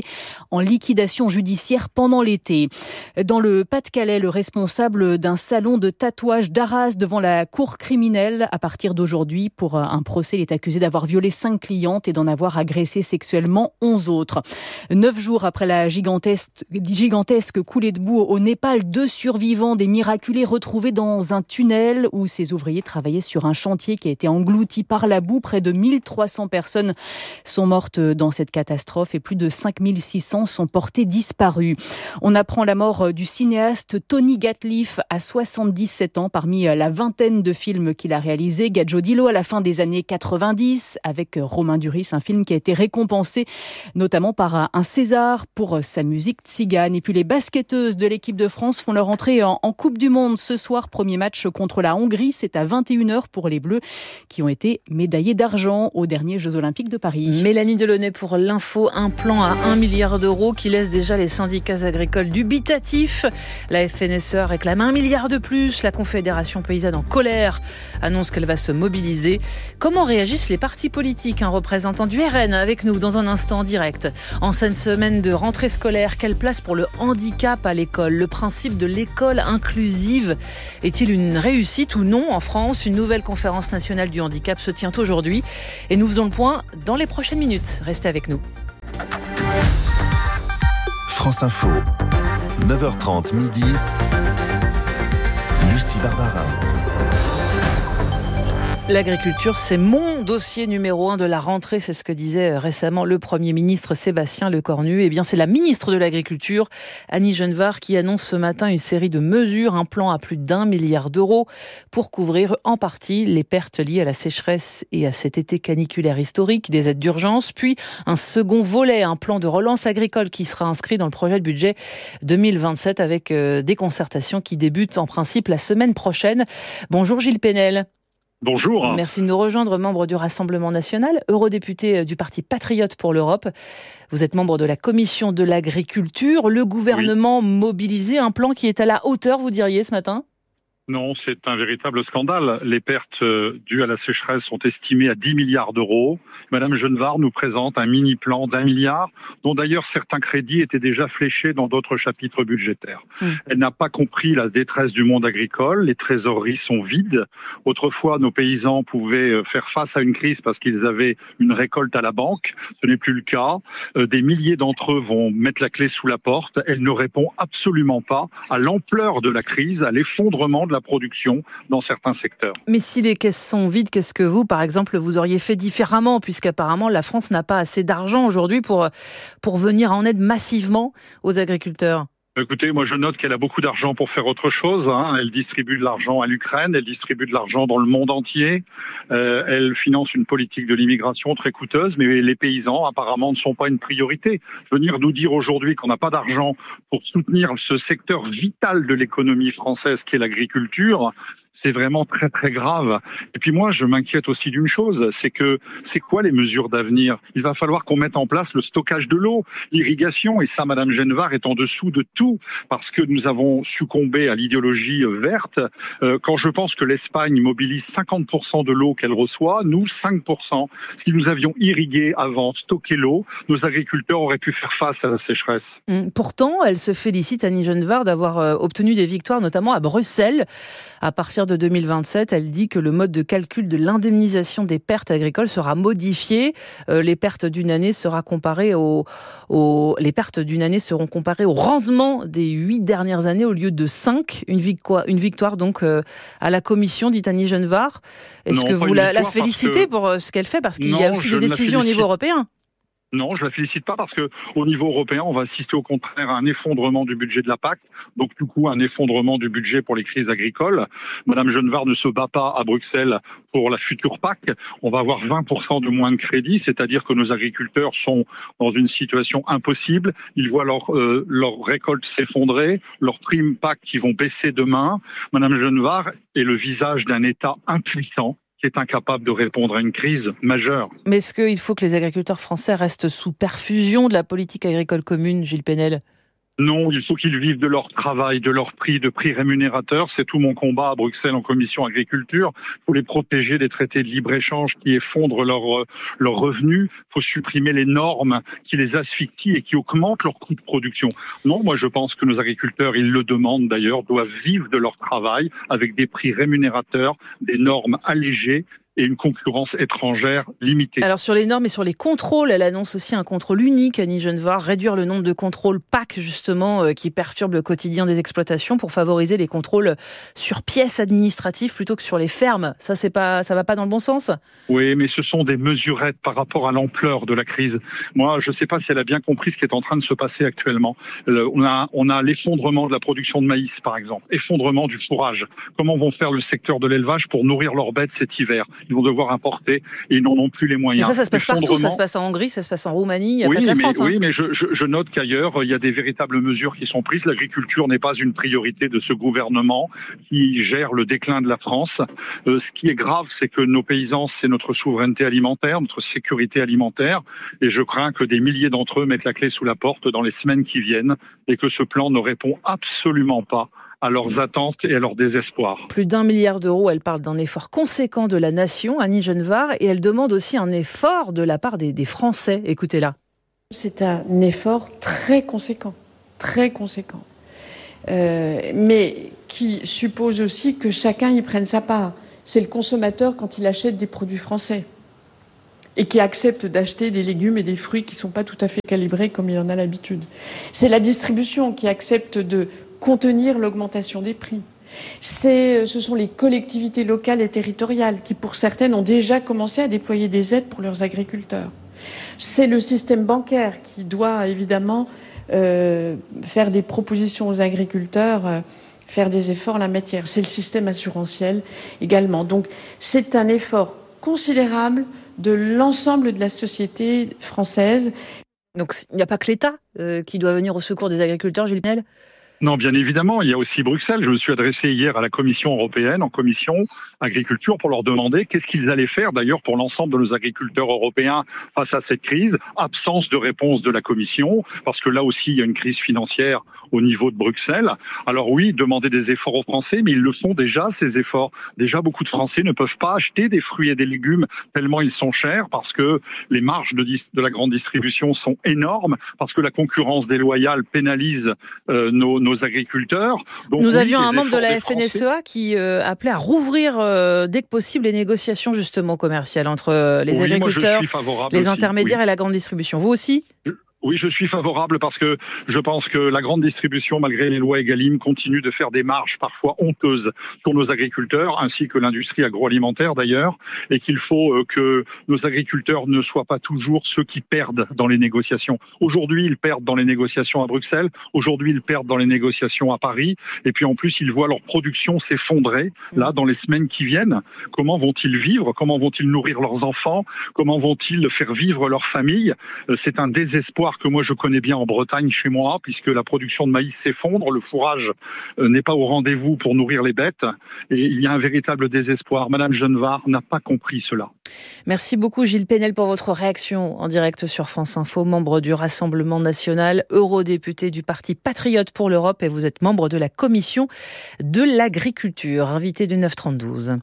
placé en liquidation judiciaire pendant l'été. Dans le Pas-de-Calais, le responsable d'un salon de tatouage d'Arras devant la cour criminelle à partir d'aujourd'hui. Pour un procès, il est accusé d'avoir violé cinq clientes et d'en avoir agressé sexuellement onze autres. Neuf jours après la gigantesque, gigantesque coulée de boue au Népal, deux survivants des miraculés retrouvés dans un tunnel où ces ouvriers travaillaient sur un chantier qui a été englouti par la boue. Près de mille trois cents personnes sont mortes dans cette catastrophe et plus de cinq mille six cents sont portées disparues. On apprend la mort du cinéaste Tony Gatliff à soixante-dix-sept ans. Parmi la vingtaine de films qu'il a réalisés, Gadjodilo à la fin des années quatre-vingt-dix avec Romain Duris, un film qui a été récompensé notamment par un César pour sa musique tzigane. Et puis les basketteuses de l'équipe de France font leur entrée en, en Coupe du Monde ce soir. Premier match contre la Hongrie, c'est à vingt et une heures pour les Bleus qui ont été médaillés d'argent aux derniers Jeux Olympiques de Paris. Mélanie Delaunay pour l'info, un plan à un milliard d'euros qui laisse déjà les syndicats agricoles dubitatifs. La F N S E réclame un milliard de plus. La Confédération paysanne en colère annonce qu'elle va se mobiliser. Comment réagissent les partis politiques? Un représentant du R N avec nous dans un instant en direct. En cette semaine de rentrée scolaire, quelle place pour le handicap à l'école? Le principe de l'école inclusive est-il une réussite ou non en France? Une nouvelle conférence nationale du handicap se tient aujourd'hui et nous faisons le point dans les prochaines minutes. Restez avec nous. France Info, neuf heures trente midi, Lucie Barbarin. L'agriculture, c'est mon dossier numéro un de la rentrée, c'est ce que disait récemment le Premier ministre Sébastien Lecornu. Eh bien, c'est la ministre de l'Agriculture, Annie Genevard, qui annonce ce matin une série de mesures, un plan à plus d'un milliard d'euros pour couvrir en partie les pertes liées à la sécheresse et à cet été caniculaire historique, des aides d'urgence, puis un second volet, un plan de relance agricole qui sera inscrit dans le projet de budget deux mille vingt-sept avec des concertations qui débutent en principe la semaine prochaine. Bonjour Gilles Pénel. Bonjour. Merci de nous rejoindre, membre du Rassemblement national, eurodéputé du Parti Patriote pour l'Europe. Vous êtes membre de la Commission de l'agriculture. Le gouvernement oui. mobilisé, un plan qui est à la hauteur, vous diriez, ce matin ? Non, c'est un véritable scandale. Les pertes dues à la sécheresse sont estimées à dix milliards d'euros. Madame Genevard nous présente un mini-plan d'un milliard, dont d'ailleurs certains crédits étaient déjà fléchés dans d'autres chapitres budgétaires. Mmh. Elle n'a pas compris la détresse du monde agricole. Les trésoreries sont vides. Autrefois, nos paysans pouvaient faire face à une crise parce qu'ils avaient une récolte à la banque. Ce n'est plus le cas. Des milliers d'entre eux vont mettre la clé sous la porte. Elle ne répond absolument pas à l'ampleur de la crise, à l'effondrement de la production dans certains secteurs. Mais si les caisses sont vides, qu'est-ce que vous, par exemple, vous auriez fait différemment, puisqu'apparemment la France n'a pas assez d'argent aujourd'hui pour, pour venir en aide massivement aux agriculteurs ? Écoutez, moi je note qu'elle a beaucoup d'argent pour faire autre chose. Hein. Elle distribue de l'argent à l'Ukraine, elle distribue de l'argent dans le monde entier. Euh, elle finance une politique de l'immigration très coûteuse, mais les paysans apparemment ne sont pas une priorité. Venir nous dire aujourd'hui qu'on n'a pas d'argent pour soutenir ce secteur vital de l'économie française qui est l'agriculture, c'est vraiment très très grave. Et puis moi, je m'inquiète aussi d'une chose, c'est que c'est quoi les mesures d'avenir ? Il va falloir qu'on mette en place le stockage de l'eau, l'irrigation, et ça, Madame Genevard est en dessous de tout, parce que nous avons succombé à l'idéologie verte. Euh, quand je pense que l'Espagne mobilise cinquante pour cent de l'eau qu'elle reçoit, nous, cinq pour cent. Si nous avions irrigué avant, stocké l'eau, nos agriculteurs auraient pu faire face à la sécheresse. Pourtant, elle se félicite, Annie Genevard, d'avoir obtenu des victoires, notamment à Bruxelles, à partir de deux mille vingt-sept, elle dit que le mode de calcul de l'indemnisation des pertes agricoles sera modifié. Euh, les pertes d'une année sera comparées au, au, les pertes d'une année seront comparées au rendement des huit dernières années au lieu de cinq. Une victoire, une victoire donc euh, à la Commission, dit Annie Genevard. Est-ce non, que vous la, la félicitez que... pour ce qu'elle fait, parce qu'il non, y a aussi des décisions au niveau européen? Non, je la félicite pas parce que au niveau européen, on va assister au contraire à un effondrement du budget de la P A C, donc du coup un effondrement du budget pour les crises agricoles. Madame Genevard ne se bat pas à Bruxelles pour la future P A C. On va avoir vingt pour cent de moins de crédits, c'est-à-dire que nos agriculteurs sont dans une situation impossible. Ils voient leur, euh, leur récolte s'effondrer, leurs primes P A C qui vont baisser demain. Madame Genevard est le visage d'un État impuissant qui est incapable de répondre à une crise majeure. Mais est-ce qu'il faut que les agriculteurs français restent sous perfusion de la politique agricole commune, Gilles Pénel ? Non, il faut qu'ils vivent de leur travail, de leur prix, de prix rémunérateurs. C'est tout mon combat à Bruxelles en commission agriculture. Il faut les protéger des traités de libre-échange qui effondrent leurs leurs revenus. Il faut supprimer les normes qui les asphyxient et qui augmentent leurs coûts de production. Non, moi je pense que nos agriculteurs, ils le demandent d'ailleurs, doivent vivre de leur travail avec des prix rémunérateurs, des normes allégées et une concurrence étrangère limitée. Alors sur les normes et sur les contrôles, elle annonce aussi un contrôle unique, Annie Genevard, réduire le nombre de contrôles P A C justement euh, qui perturbent le quotidien des exploitations pour favoriser les contrôles sur pièces administratives plutôt que sur les fermes. Ça c'est pas, ça va pas dans le bon sens ? Oui, mais ce sont des mesurettes par rapport à l'ampleur de la crise. Moi, je ne sais pas si elle a bien compris ce qui est en train de se passer actuellement. Le, on a, on a l'effondrement de la production de maïs, par exemple, effondrement du fourrage. Comment vont faire le secteur de l'élevage pour nourrir leurs bêtes cet hiver ? Ils vont devoir importer et ils n'en ont plus les moyens. Mais ça, ça se passe partout. Ça se passe en Hongrie, ça se passe en Roumanie, il n'y a oui, pas que la mais, France. Hein. Oui, mais je, je, je note qu'ailleurs, il y a des véritables mesures qui sont prises. L'agriculture n'est pas une priorité de ce gouvernement qui gère le déclin de la France. Euh, ce qui est grave, c'est que nos paysans, c'est notre souveraineté alimentaire, notre sécurité alimentaire. Et je crains que des milliers d'entre eux mettent la clé sous la porte dans les semaines qui viennent et que ce plan ne répond absolument pas à leurs attentes et à leur désespoir. Plus d'un milliard d'euros, elle parle d'un effort conséquent de la nation, Annie Genevard, et elle demande aussi un effort de la part des, des Français. Écoutez-la. C'est un effort très conséquent, très conséquent, euh, mais qui suppose aussi que chacun y prenne sa part. C'est le consommateur quand il achète des produits français et qui accepte d'acheter des légumes et des fruits qui ne sont pas tout à fait calibrés comme il en a l'habitude. C'est la distribution qui accepte de contenir l'augmentation des prix. C'est, ce sont les collectivités locales et territoriales qui, pour certaines, ont déjà commencé à déployer des aides pour leurs agriculteurs. C'est le système bancaire qui doit évidemment euh, faire des propositions aux agriculteurs, euh, faire des efforts en la matière. C'est le système assurantiel également. Donc c'est un effort considérable de l'ensemble de la société française. Donc il n'y a pas que l'État euh, qui doit venir au secours des agriculteurs, Gilles Pinel ? Non, bien évidemment, il y a aussi Bruxelles. Je me suis adressé hier à la Commission européenne, en commission agriculture, pour leur demander qu'est-ce qu'ils allaient faire d'ailleurs pour l'ensemble de nos agriculteurs européens face à cette crise. Absence de réponse de la Commission, parce que là aussi, il y a une crise financière au niveau de Bruxelles. Alors oui, demander des efforts aux Français, mais ils le font déjà, ces efforts. Déjà, beaucoup de Français ne peuvent pas acheter des fruits et des légumes tellement ils sont chers, parce que les marges de, dis- de la grande distribution sont énormes, parce que la concurrence déloyale pénalise euh, nos, nos Nos agriculteurs. Donc, Nous oui, avions un membre de la F N S E A Français... qui euh, appelait à rouvrir euh, dès que possible les négociations justement commerciales entre euh, les oui, agriculteurs, moi, les aussi, intermédiaires oui. et la grande distribution. Vous aussi ? Je... Oui, je suis favorable parce que je pense que la grande distribution, malgré les lois Egalim, continue de faire des marges parfois honteuses sur nos agriculteurs, ainsi que l'industrie agroalimentaire d'ailleurs, et qu'il faut que nos agriculteurs ne soient pas toujours ceux qui perdent dans les négociations. Aujourd'hui, ils perdent dans les négociations à Bruxelles, aujourd'hui, ils perdent dans les négociations à Paris, et puis en plus, ils voient leur production s'effondrer, là, dans les semaines qui viennent. Comment vont-ils vivre ? Comment vont-ils nourrir leurs enfants ? Comment vont-ils faire vivre leur famille ? C'est un désespoir que moi je connais bien en Bretagne chez moi, puisque la production de maïs s'effondre, le fourrage n'est pas au rendez-vous pour nourrir les bêtes, et il y a un véritable désespoir. Madame Genevard n'a pas compris cela. Merci beaucoup Gilles Pinel pour votre réaction en direct sur France Info, membre du Rassemblement National, eurodéputé du Parti Patriote pour l'Europe, et vous êtes membre de la Commission de l'Agriculture, invité du neuf trente-douze.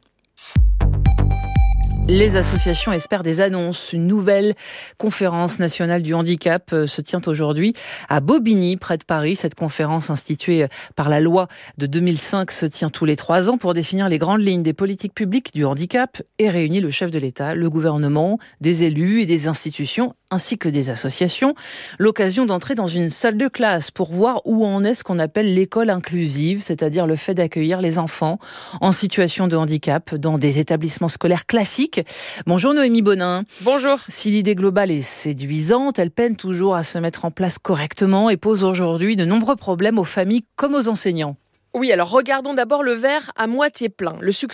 Les associations espèrent des annonces. Une nouvelle conférence nationale du handicap se tient aujourd'hui à Bobigny, près de Paris. Cette conférence instituée par la loi de deux mille cinq se tient tous les trois ans pour définir les grandes lignes des politiques publiques du handicap et réunit le chef de l'État, le gouvernement, des élus et des institutions ainsi que des associations. L'occasion d'entrer dans une salle de classe pour voir où en est ce qu'on appelle l'école inclusive, c'est-à-dire le fait d'accueillir les enfants en situation de handicap dans des établissements scolaires classiques. Bonjour Noémie Bonin. Bonjour. Si l'idée globale est séduisante, elle peine toujours à se mettre en place correctement et pose aujourd'hui de nombreux problèmes aux familles comme aux enseignants. Oui, alors regardons d'abord le verre à moitié plein. Le succès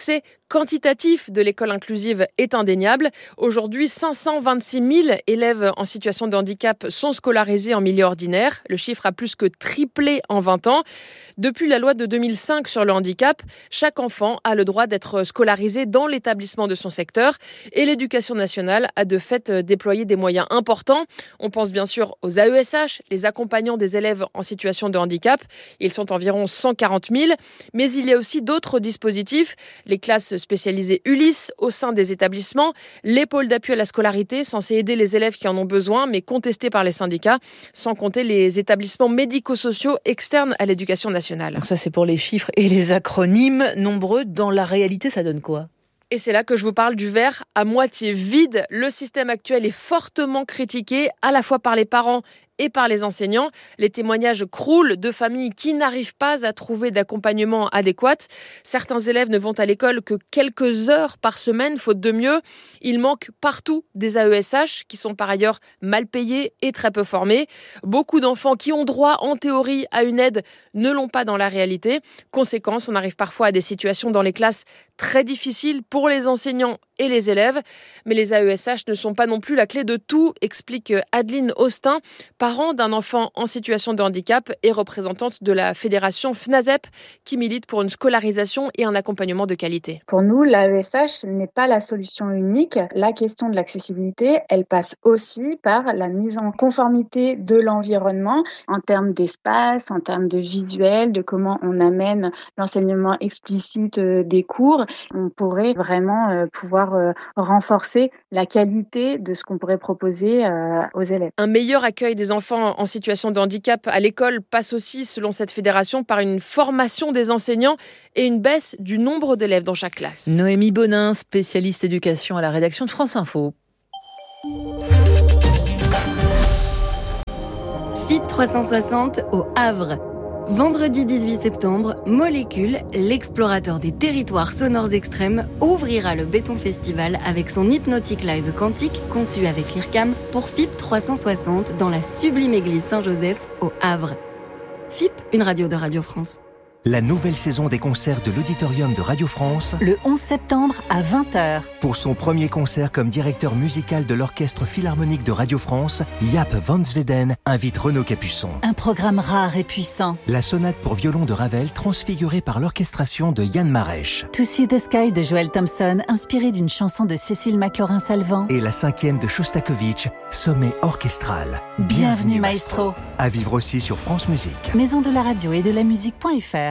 quantitatif de l'école inclusive est indéniable. Aujourd'hui, cinq cent vingt-six mille élèves en situation de handicap sont scolarisés en milieu ordinaire. Le chiffre a plus que triplé en vingt ans. Depuis la loi de deux mille cinq sur le handicap, chaque enfant a le droit d'être scolarisé dans l'établissement de son secteur et l'éducation nationale a de fait déployé des moyens importants. On pense bien sûr aux A E S H, les accompagnants des élèves en situation de handicap. Ils sont environ cent quarante mille, mais il y a aussi d'autres dispositifs, les classes spécialisées Ulysse au sein des établissements, les pôles d'appui à la scolarité censés aider les élèves qui en ont besoin, mais contestés par les syndicats, sans compter les établissements médico-sociaux externes à l'éducation nationale. Donc ça c'est pour les chiffres et les acronymes nombreux. Dans la réalité, ça donne quoi ? Et c'est là que je vous parle du verre à moitié vide. Le système actuel est fortement critiqué, à la fois par les parents et par les enseignants. Les témoignages croulent de familles qui n'arrivent pas à trouver d'accompagnement adéquat. Certains élèves ne vont à l'école que quelques heures par semaine, faute de mieux. Il manque partout des A E S H qui sont par ailleurs mal payés et très peu formés. Beaucoup d'enfants qui ont droit en théorie à une aide ne l'ont pas dans la réalité. Conséquence, on arrive parfois à des situations dans les classes très difficiles pour les enseignants et les élèves. Mais les A E S H ne sont pas non plus la clé de tout, explique Adeline Austin, parent d'un enfant en situation de handicap et représentante de la fédération FNASEP qui milite pour une scolarisation et un accompagnement de qualité. Pour nous, l'A E S H n'est pas la solution unique. La question de l'accessibilité, elle passe aussi par la mise en conformité de l'environnement en termes d'espace, en termes de visuel, de comment on amène l'enseignement explicite des cours. On pourrait vraiment pouvoir renforcer la qualité de ce qu'on pourrait proposer aux élèves. Un meilleur accueil des enfants en situation de handicap à l'école passe aussi, selon cette fédération, par une formation des enseignants et une baisse du nombre d'élèves dans chaque classe. Noémie Bonin, spécialiste éducation à la rédaction de France Info. F I P trois cent soixante au Havre. Vendredi dix-huit septembre, Molécule, l'explorateur des territoires sonores extrêmes, ouvrira le Béton Festival avec son hypnotique live quantique conçu avec l'I R C A M pour F I P trois cent soixante dans la sublime église Saint-Joseph au Havre. F I P, une radio de Radio France. La nouvelle saison des concerts de l'Auditorium de Radio France, le onze septembre à vingt heures. Pour son premier concert comme directeur musical de l'Orchestre Philharmonique de Radio France, Jaap van Zweden invite Renaud Capuçon. Un programme rare et puissant. La sonate pour violon de Ravel transfigurée par l'orchestration de Yann Marèche. To See the Sky de Joel Thompson, inspiré d'une chanson de Cécile McLaurin-Salvant. Et la cinquième de Shostakovich, Sommet orchestral. Bienvenue, Bienvenue maestro. maestro. À vivre aussi sur France Musique. Maison de la radio et de la musique.fr.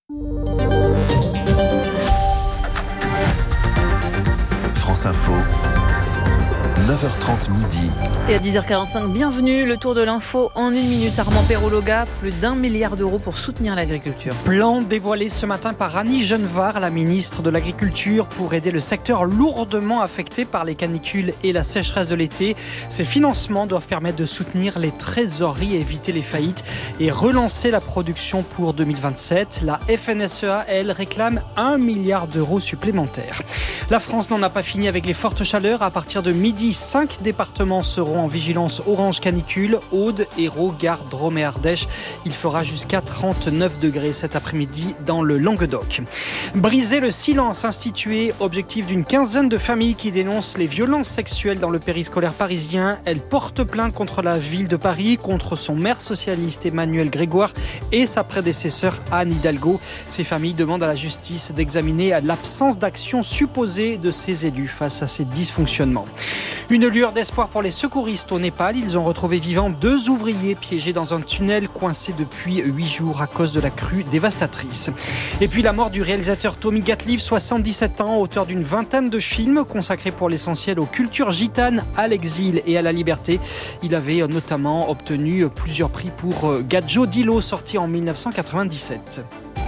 France Info, neuf heures trente midi. Et à dix heures quarante-cinq, bienvenue, le tour de l'info en une minute. Armand Perrologa, plus d'un milliard d'euros pour soutenir l'agriculture. Plan dévoilé ce matin par Annie Genevard, la ministre de l'Agriculture, pour aider le secteur lourdement affecté par les canicules et la sécheresse de l'été. Ces financements doivent permettre de soutenir les trésoreries, éviter les faillites et relancer la production pour deux mille vingt-sept. La F N S E A, elle, réclame un milliard d'euros supplémentaires. La France n'en a pas fini avec les fortes chaleurs. À partir de midi, cinq départements seront en vigilance orange canicule, Aude, Hérault, Gard, Drôme et Ardèche. Il fera jusqu'à trente-neuf degrés cet après-midi dans le Languedoc. Briser le silence institué, objectif d'une quinzaine de familles qui dénoncent les violences sexuelles dans le périscolaire parisien. Elles portent plainte contre la ville de Paris, contre son maire socialiste Emmanuel Grégoire et sa prédécesseure Anne Hidalgo. Ces familles demandent à la justice d'examiner l'absence d'action supposée de ces élus face à ces dysfonctionnements. Une lueur d'espoir pour les secouristes au Népal. Ils ont retrouvé vivants deux ouvriers piégés dans un tunnel coincé depuis huit jours à cause de la crue dévastatrice. Et puis la mort du réalisateur Tommy Gatliff, soixante-dix-sept ans, auteur d'une vingtaine de films consacrés pour l'essentiel aux cultures gitanes, à l'exil et à la liberté. Il avait notamment obtenu plusieurs prix pour Gadjo Dilo, sorti en dix-neuf cent quatre-vingt-dix-sept.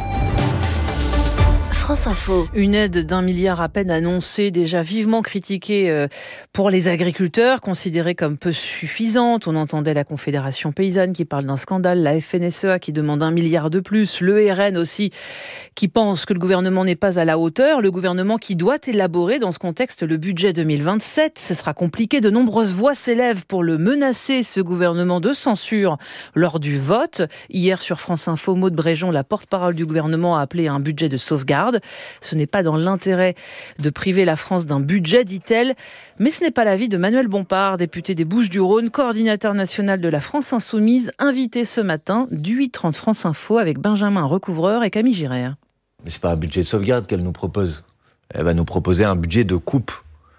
France Info. Une aide d'un milliard à peine annoncée, déjà vivement critiquée pour les agriculteurs, considérée comme peu suffisante. On entendait la Confédération paysanne qui parle d'un scandale, la F N S E A qui demande un milliard de plus, le R N aussi qui pense que le gouvernement n'est pas à la hauteur, le gouvernement qui doit élaborer dans ce contexte le budget deux mille vingt-sept. Ce sera compliqué, de nombreuses voix s'élèvent pour le menacer, ce gouvernement, de censure lors du vote. Hier sur France Info, Maud Bréjon, la porte-parole du gouvernement, a appelé à un budget de sauvegarde. Sauvegarde. Ce n'est pas dans l'intérêt de priver la France d'un budget, dit-elle. Mais ce n'est pas l'avis de Manuel Bompard, député des Bouches-du-Rhône, coordinateur national de la France Insoumise, invité ce matin du huit trente France Info avec Benjamin Recouvreur et Camille Giraire. Mais c'est pas un budget de sauvegarde qu'elle nous propose. Elle va nous proposer un budget de coupe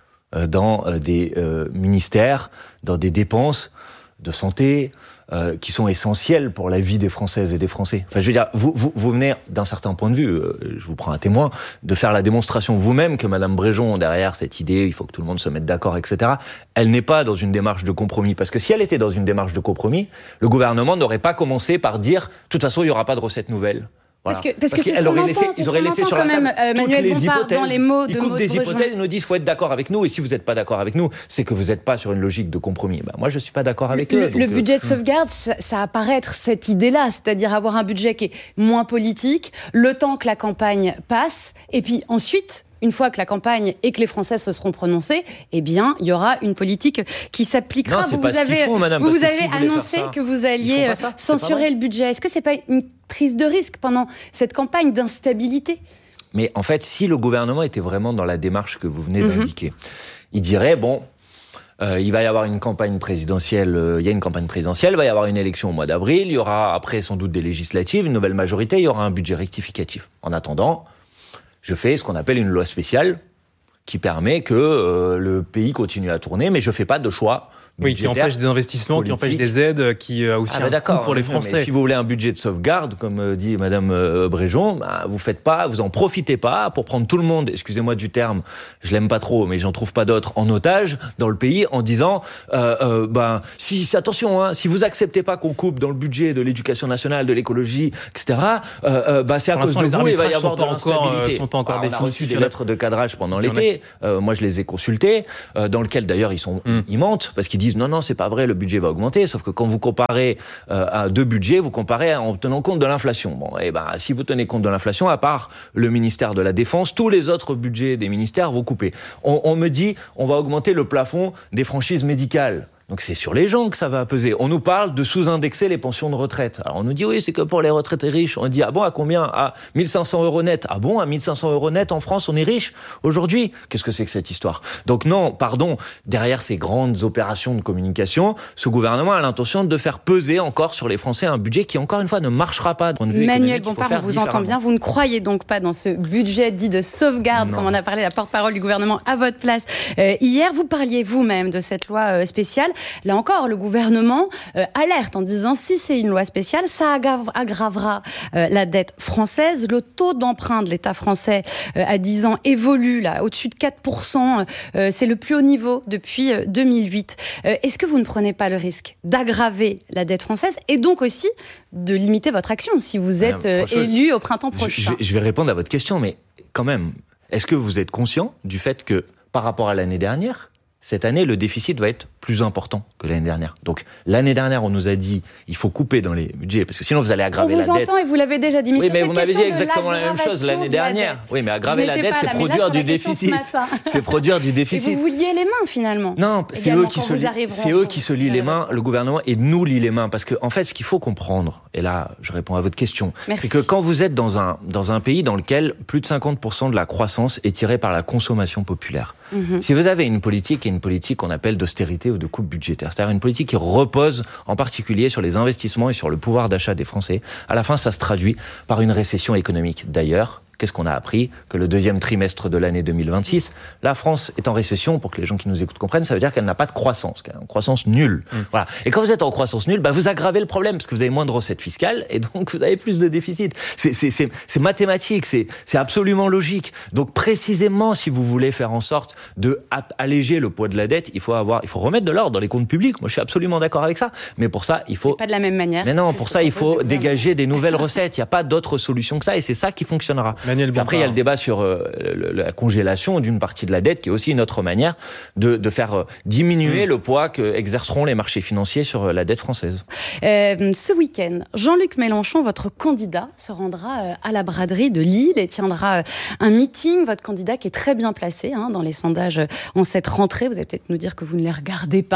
dans des euh, ministères, dans des dépenses de santé euh, qui sont essentielles pour la vie des Françaises et des Français. Enfin, je veux dire, vous, vous, vous venez d'un certain point de vue, euh, je vous prends un témoin, de faire la démonstration vous-même que Madame Bréjon, derrière cette idée, il faut que tout le monde se mette d'accord, et cetera, elle n'est pas dans une démarche de compromis. Parce que si elle était dans une démarche de compromis, le gouvernement n'aurait pas commencé par dire, de toute façon, il n'y aura pas de recettes nouvelles. Voilà. Parce que, parce parce que c'est ce qu'on laissé, entend, ils auraient laissé sur la table même, euh, Manuel toutes les Bompard, hypothèses. Dans les mots de ils coupent des Bréjon. hypothèses, ils nous disent faut être d'accord avec nous, et si vous n'êtes pas d'accord avec nous, c'est que vous n'êtes pas sur une logique de compromis. Ben, moi, je suis pas d'accord avec le, eux. Le donc, budget euh, de sauvegarde, ça, ça apparaît être cette idée-là, c'est-à-dire avoir un budget qui est moins politique, le temps que la campagne passe, et puis ensuite, une fois que la campagne et que les Français se seront prononcés, eh bien, il y aura une politique qui s'appliquera. Non, c'est vous pas vous ce qu'ils avez, font, madame, vous parce que avez si vous voulez annoncé faire ça, que vous ils alliez font pas ça, c'est pas censurer vrai. le budget. Est-ce que c'est pas une prise de risque pendant cette campagne d'instabilité ? Mais en fait, si le gouvernement était vraiment dans la démarche que vous venez Mhm. d'indiquer, il dirait, bon, euh, il va y avoir une campagne présidentielle, euh, il y a une campagne présidentielle, il va y avoir une élection au mois d'avril, il y aura après sans doute des législatives, une nouvelle majorité, il y aura un budget rectificatif. En attendant, je fais ce qu'on appelle une loi spéciale qui permet que euh, le pays continue à tourner, mais je fais pas de choix. Oui, qui empêche des investissements, qui empêche des aides, qui a aussi ah bah un coût pour les Français. Mais si vous voulez un budget de sauvegarde, comme euh, dit Madame euh, Bréjon, bah, vous faites pas, vous en profitez pas pour prendre tout le monde, excusez-moi du terme, je l'aime pas trop, mais j'en trouve pas d'autres, en otage dans le pays, en disant, euh, euh, ben, si, attention, hein, si vous acceptez pas qu'on coupe dans le budget de l'éducation nationale, de l'écologie, et cetera, euh, euh, bah, c'est à cause de vous, il va y avoir de l'instabilité. Sont pas encore Alors, on a reçu définitifs. des lettres de cadrage pendant l'été, euh, moi je les ai consultées, euh, dans lequel d'ailleurs ils sont, mm. ils mentent, parce qu'ils disent non, non, c'est pas vrai, le budget va augmenter, sauf que quand vous comparez euh, à deux budgets, vous comparez en tenant compte de l'inflation. Bon, et ben, si vous tenez compte de l'inflation, à part le ministère de la Défense, tous les autres budgets des ministères vont couper. On, on me dit, on va augmenter le plafond des franchises médicales. Donc c'est sur les gens que ça va peser. On nous parle de sous-indexer les pensions de retraite. Alors on nous dit oui, c'est que pour les retraités riches. On dit ah bon, à combien? À mille cinq cents euros net. Ah bon, à mille cinq cents euros net en France, on est riche aujourd'hui? Qu'est-ce que c'est que cette histoire? Donc non, pardon, derrière ces grandes opérations de communication, ce gouvernement a l'intention de faire peser encore sur les Français un budget qui encore une fois ne marchera pas. De point de vue Manuel Bompard, on vous entend bien. Vous ne croyez donc pas dans ce budget dit de sauvegarde, non. Comme on a parlé la porte-parole du gouvernement à votre place euh, hier. Vous parliez vous-même de cette loi euh, spéciale. Là encore, le gouvernement euh, alerte en disant si c'est une loi spéciale, ça aggrave, aggravera euh, la dette française. Le taux d'emprunt de l'État français euh, à dix ans évolue là au-dessus de quatre pour cent. Euh, c'est le plus haut niveau depuis euh, deux mille huit. Euh, est-ce que vous ne prenez pas le risque d'aggraver la dette française et donc aussi de limiter votre action si vous êtes euh, élu au printemps prochain? je, je vais répondre à votre question, mais quand même, est-ce que vous êtes conscient du fait que par rapport à l'année dernière, cette année, le déficit va être plus important que l'année dernière. Donc, l'année dernière, on nous a dit, il faut couper dans les budgets, parce que sinon, vous allez aggraver la dette. On vous entend et vous l'avez déjà dit. Mais oui, mais vous m'avez dit exactement la même chose l'année dernière. Oui, mais aggraver la dette, c'est produire du déficit. C'est produire du déficit. Et vous vous liez les mains, finalement. Non, c'est eux qui se lient, c'est eux qui se lient les mains, le gouvernement, et nous lient les mains. Parce que, en fait, ce qu'il faut comprendre, et là, je réponds à votre question, c'est que quand vous êtes dans un, dans un pays dans lequel plus de cinquante pour cent de la croissance est tirée par la consommation populaire, mm-hmm. si vous avez une politique, et une politique qu'on appelle d'austérité ou de coupe budgétaire, c'est-à-dire une politique qui repose en particulier sur les investissements et sur le pouvoir d'achat des Français, à la fin, ça se traduit par une récession économique. D'ailleurs, qu'est-ce qu'on a appris? Que le deuxième trimestre de l'année deux mille vingt-six, la France est en récession, pour que les gens qui nous écoutent comprennent, ça veut dire qu'elle n'a pas de croissance, qu'elle a une croissance nulle. Mmh. Voilà. Et quand vous êtes en croissance nulle, bah, vous aggravez le problème, parce que vous avez moins de recettes fiscales, et donc vous avez plus de déficit. C'est, c'est, c'est, c'est mathématique, c'est, c'est absolument logique. Donc précisément, si vous voulez faire en sorte de alléger le poids de la dette, il faut avoir, il faut remettre de l'ordre dans les comptes publics. Moi, je suis absolument d'accord avec ça. Mais pour ça, il faut... Pas de la même manière. Mais non, pour ça, il faut dégager des nouvelles recettes. Il n'y a pas d'autre solution que ça, et c'est ça qui fonctionnera. Après, il y a le débat sur euh, le, la congélation d'une partie de la dette, qui est aussi une autre manière de, de faire euh, diminuer mmh. le poids que exerceront les marchés financiers sur euh, la dette française. Euh, ce week-end, Jean-Luc Mélenchon, votre candidat, se rendra euh, à la braderie de Lille et tiendra euh, un meeting. Votre candidat qui est très bien placé hein, dans les sondages euh, en cette rentrée. Vous allez peut-être nous dire que vous ne les regardez pas, mais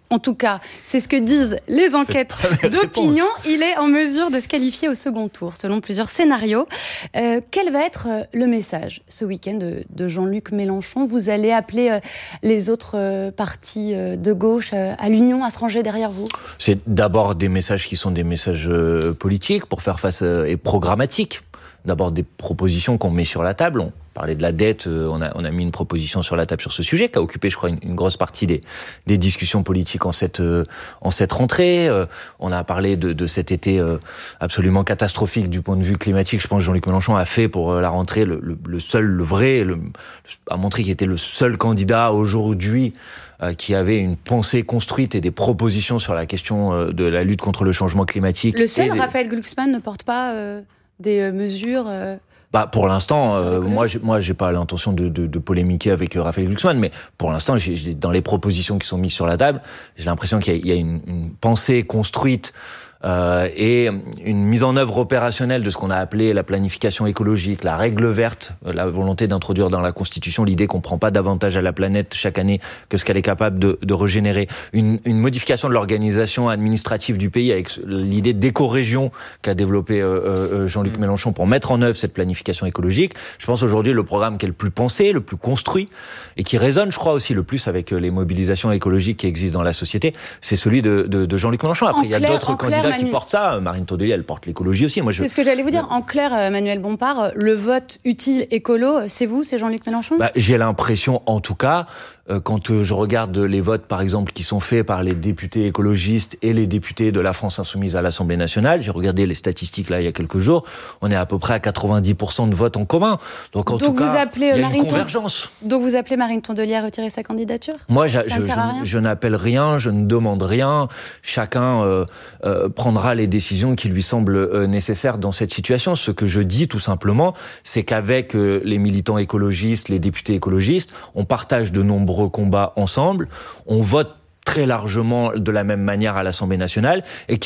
En tout cas, c'est ce que disent les enquêtes d'opinion. Il est en mesure de se qualifier au second tour, selon plusieurs scénarios. Euh, quel va être le message ce week-end de, de Jean-Luc Mélenchon? Vous allez appeler euh, les autres euh, partis euh, de gauche euh, à l'union, à se ranger derrière vous? C'est d'abord des messages qui sont des messages euh, politiques pour faire face euh, et programmatiques. D'abord des propositions qu'on met sur la table. On parlait de la dette, on a, on a mis une proposition sur la table sur ce sujet qui a occupé, je crois, une, une grosse partie des, des discussions politiques en cette, en cette rentrée. On a parlé de, de cet été absolument catastrophique du point de vue climatique. Je pense que Jean-Luc Mélenchon a fait pour la rentrée le, le, le seul, le vrai, le, a montré qu'il était le seul candidat aujourd'hui qui avait une pensée construite et des propositions sur la question de la lutte contre le changement climatique. Le seul, des... Raphaël Glucksmann, ne porte pas euh, des euh, mesures euh... Bah pour l'instant, euh, moi, j'ai, moi, j'ai pas l'intention de, de, de polémiquer avec euh, Raphaël Glucksmann, mais pour l'instant, j'ai, j'ai, dans les propositions qui sont mises sur la table, j'ai l'impression qu'il y a, il y a une, une pensée construite euh, et une mise en œuvre opérationnelle de ce qu'on a appelé la planification écologique, la règle verte, la volonté d'introduire dans la Constitution l'idée qu'on prend pas davantage à la planète chaque année que ce qu'elle est capable de, de régénérer, une, une modification de l'organisation administrative du pays avec l'idée d'éco-région qu'a développé euh, euh, Jean-Luc mmh. Mélenchon pour mettre en œuvre cette planification écologique. Je pense aujourd'hui le programme qui est le plus pensé, le plus construit et qui résonne, je crois aussi le plus avec les mobilisations écologiques qui existent dans la société, c'est celui de, de, de Jean-Luc Mélenchon. Après, en il y a clair, d'autres candidats clair, qui Manu... portent ça. Marine Tondelier, elle porte l'écologie aussi. Moi, je... C'est ce que j'allais vous dire. En clair, Manuel Bompard, le vote utile écolo, c'est vous, c'est Jean-Luc Mélenchon? Bah, j'ai l'impression, en tout cas, quand je regarde les votes, par exemple, qui sont faits par les députés écologistes et les députés de la France Insoumise à l'Assemblée nationale, j'ai regardé les statistiques là il y a quelques jours, on est à peu près à quatre-vingt-dix pour cent de votes en commun. Donc en Donc tout vous cas, appelez il y a Marine une convergence. Ton... Donc vous appelez Marine Tondelier à retirer sa candidature? Moi, je, je, je, je n'appelle rien, je ne demande rien. Chacun euh, euh, prendra les décisions qui lui semblent euh, nécessaires dans cette situation. Ce que je dis tout simplement, c'est qu'avec euh, les militants écologistes, les députés écologistes, on partage de nombreux combats ensemble. On vote très largement de la même manière à l'Assemblée nationale et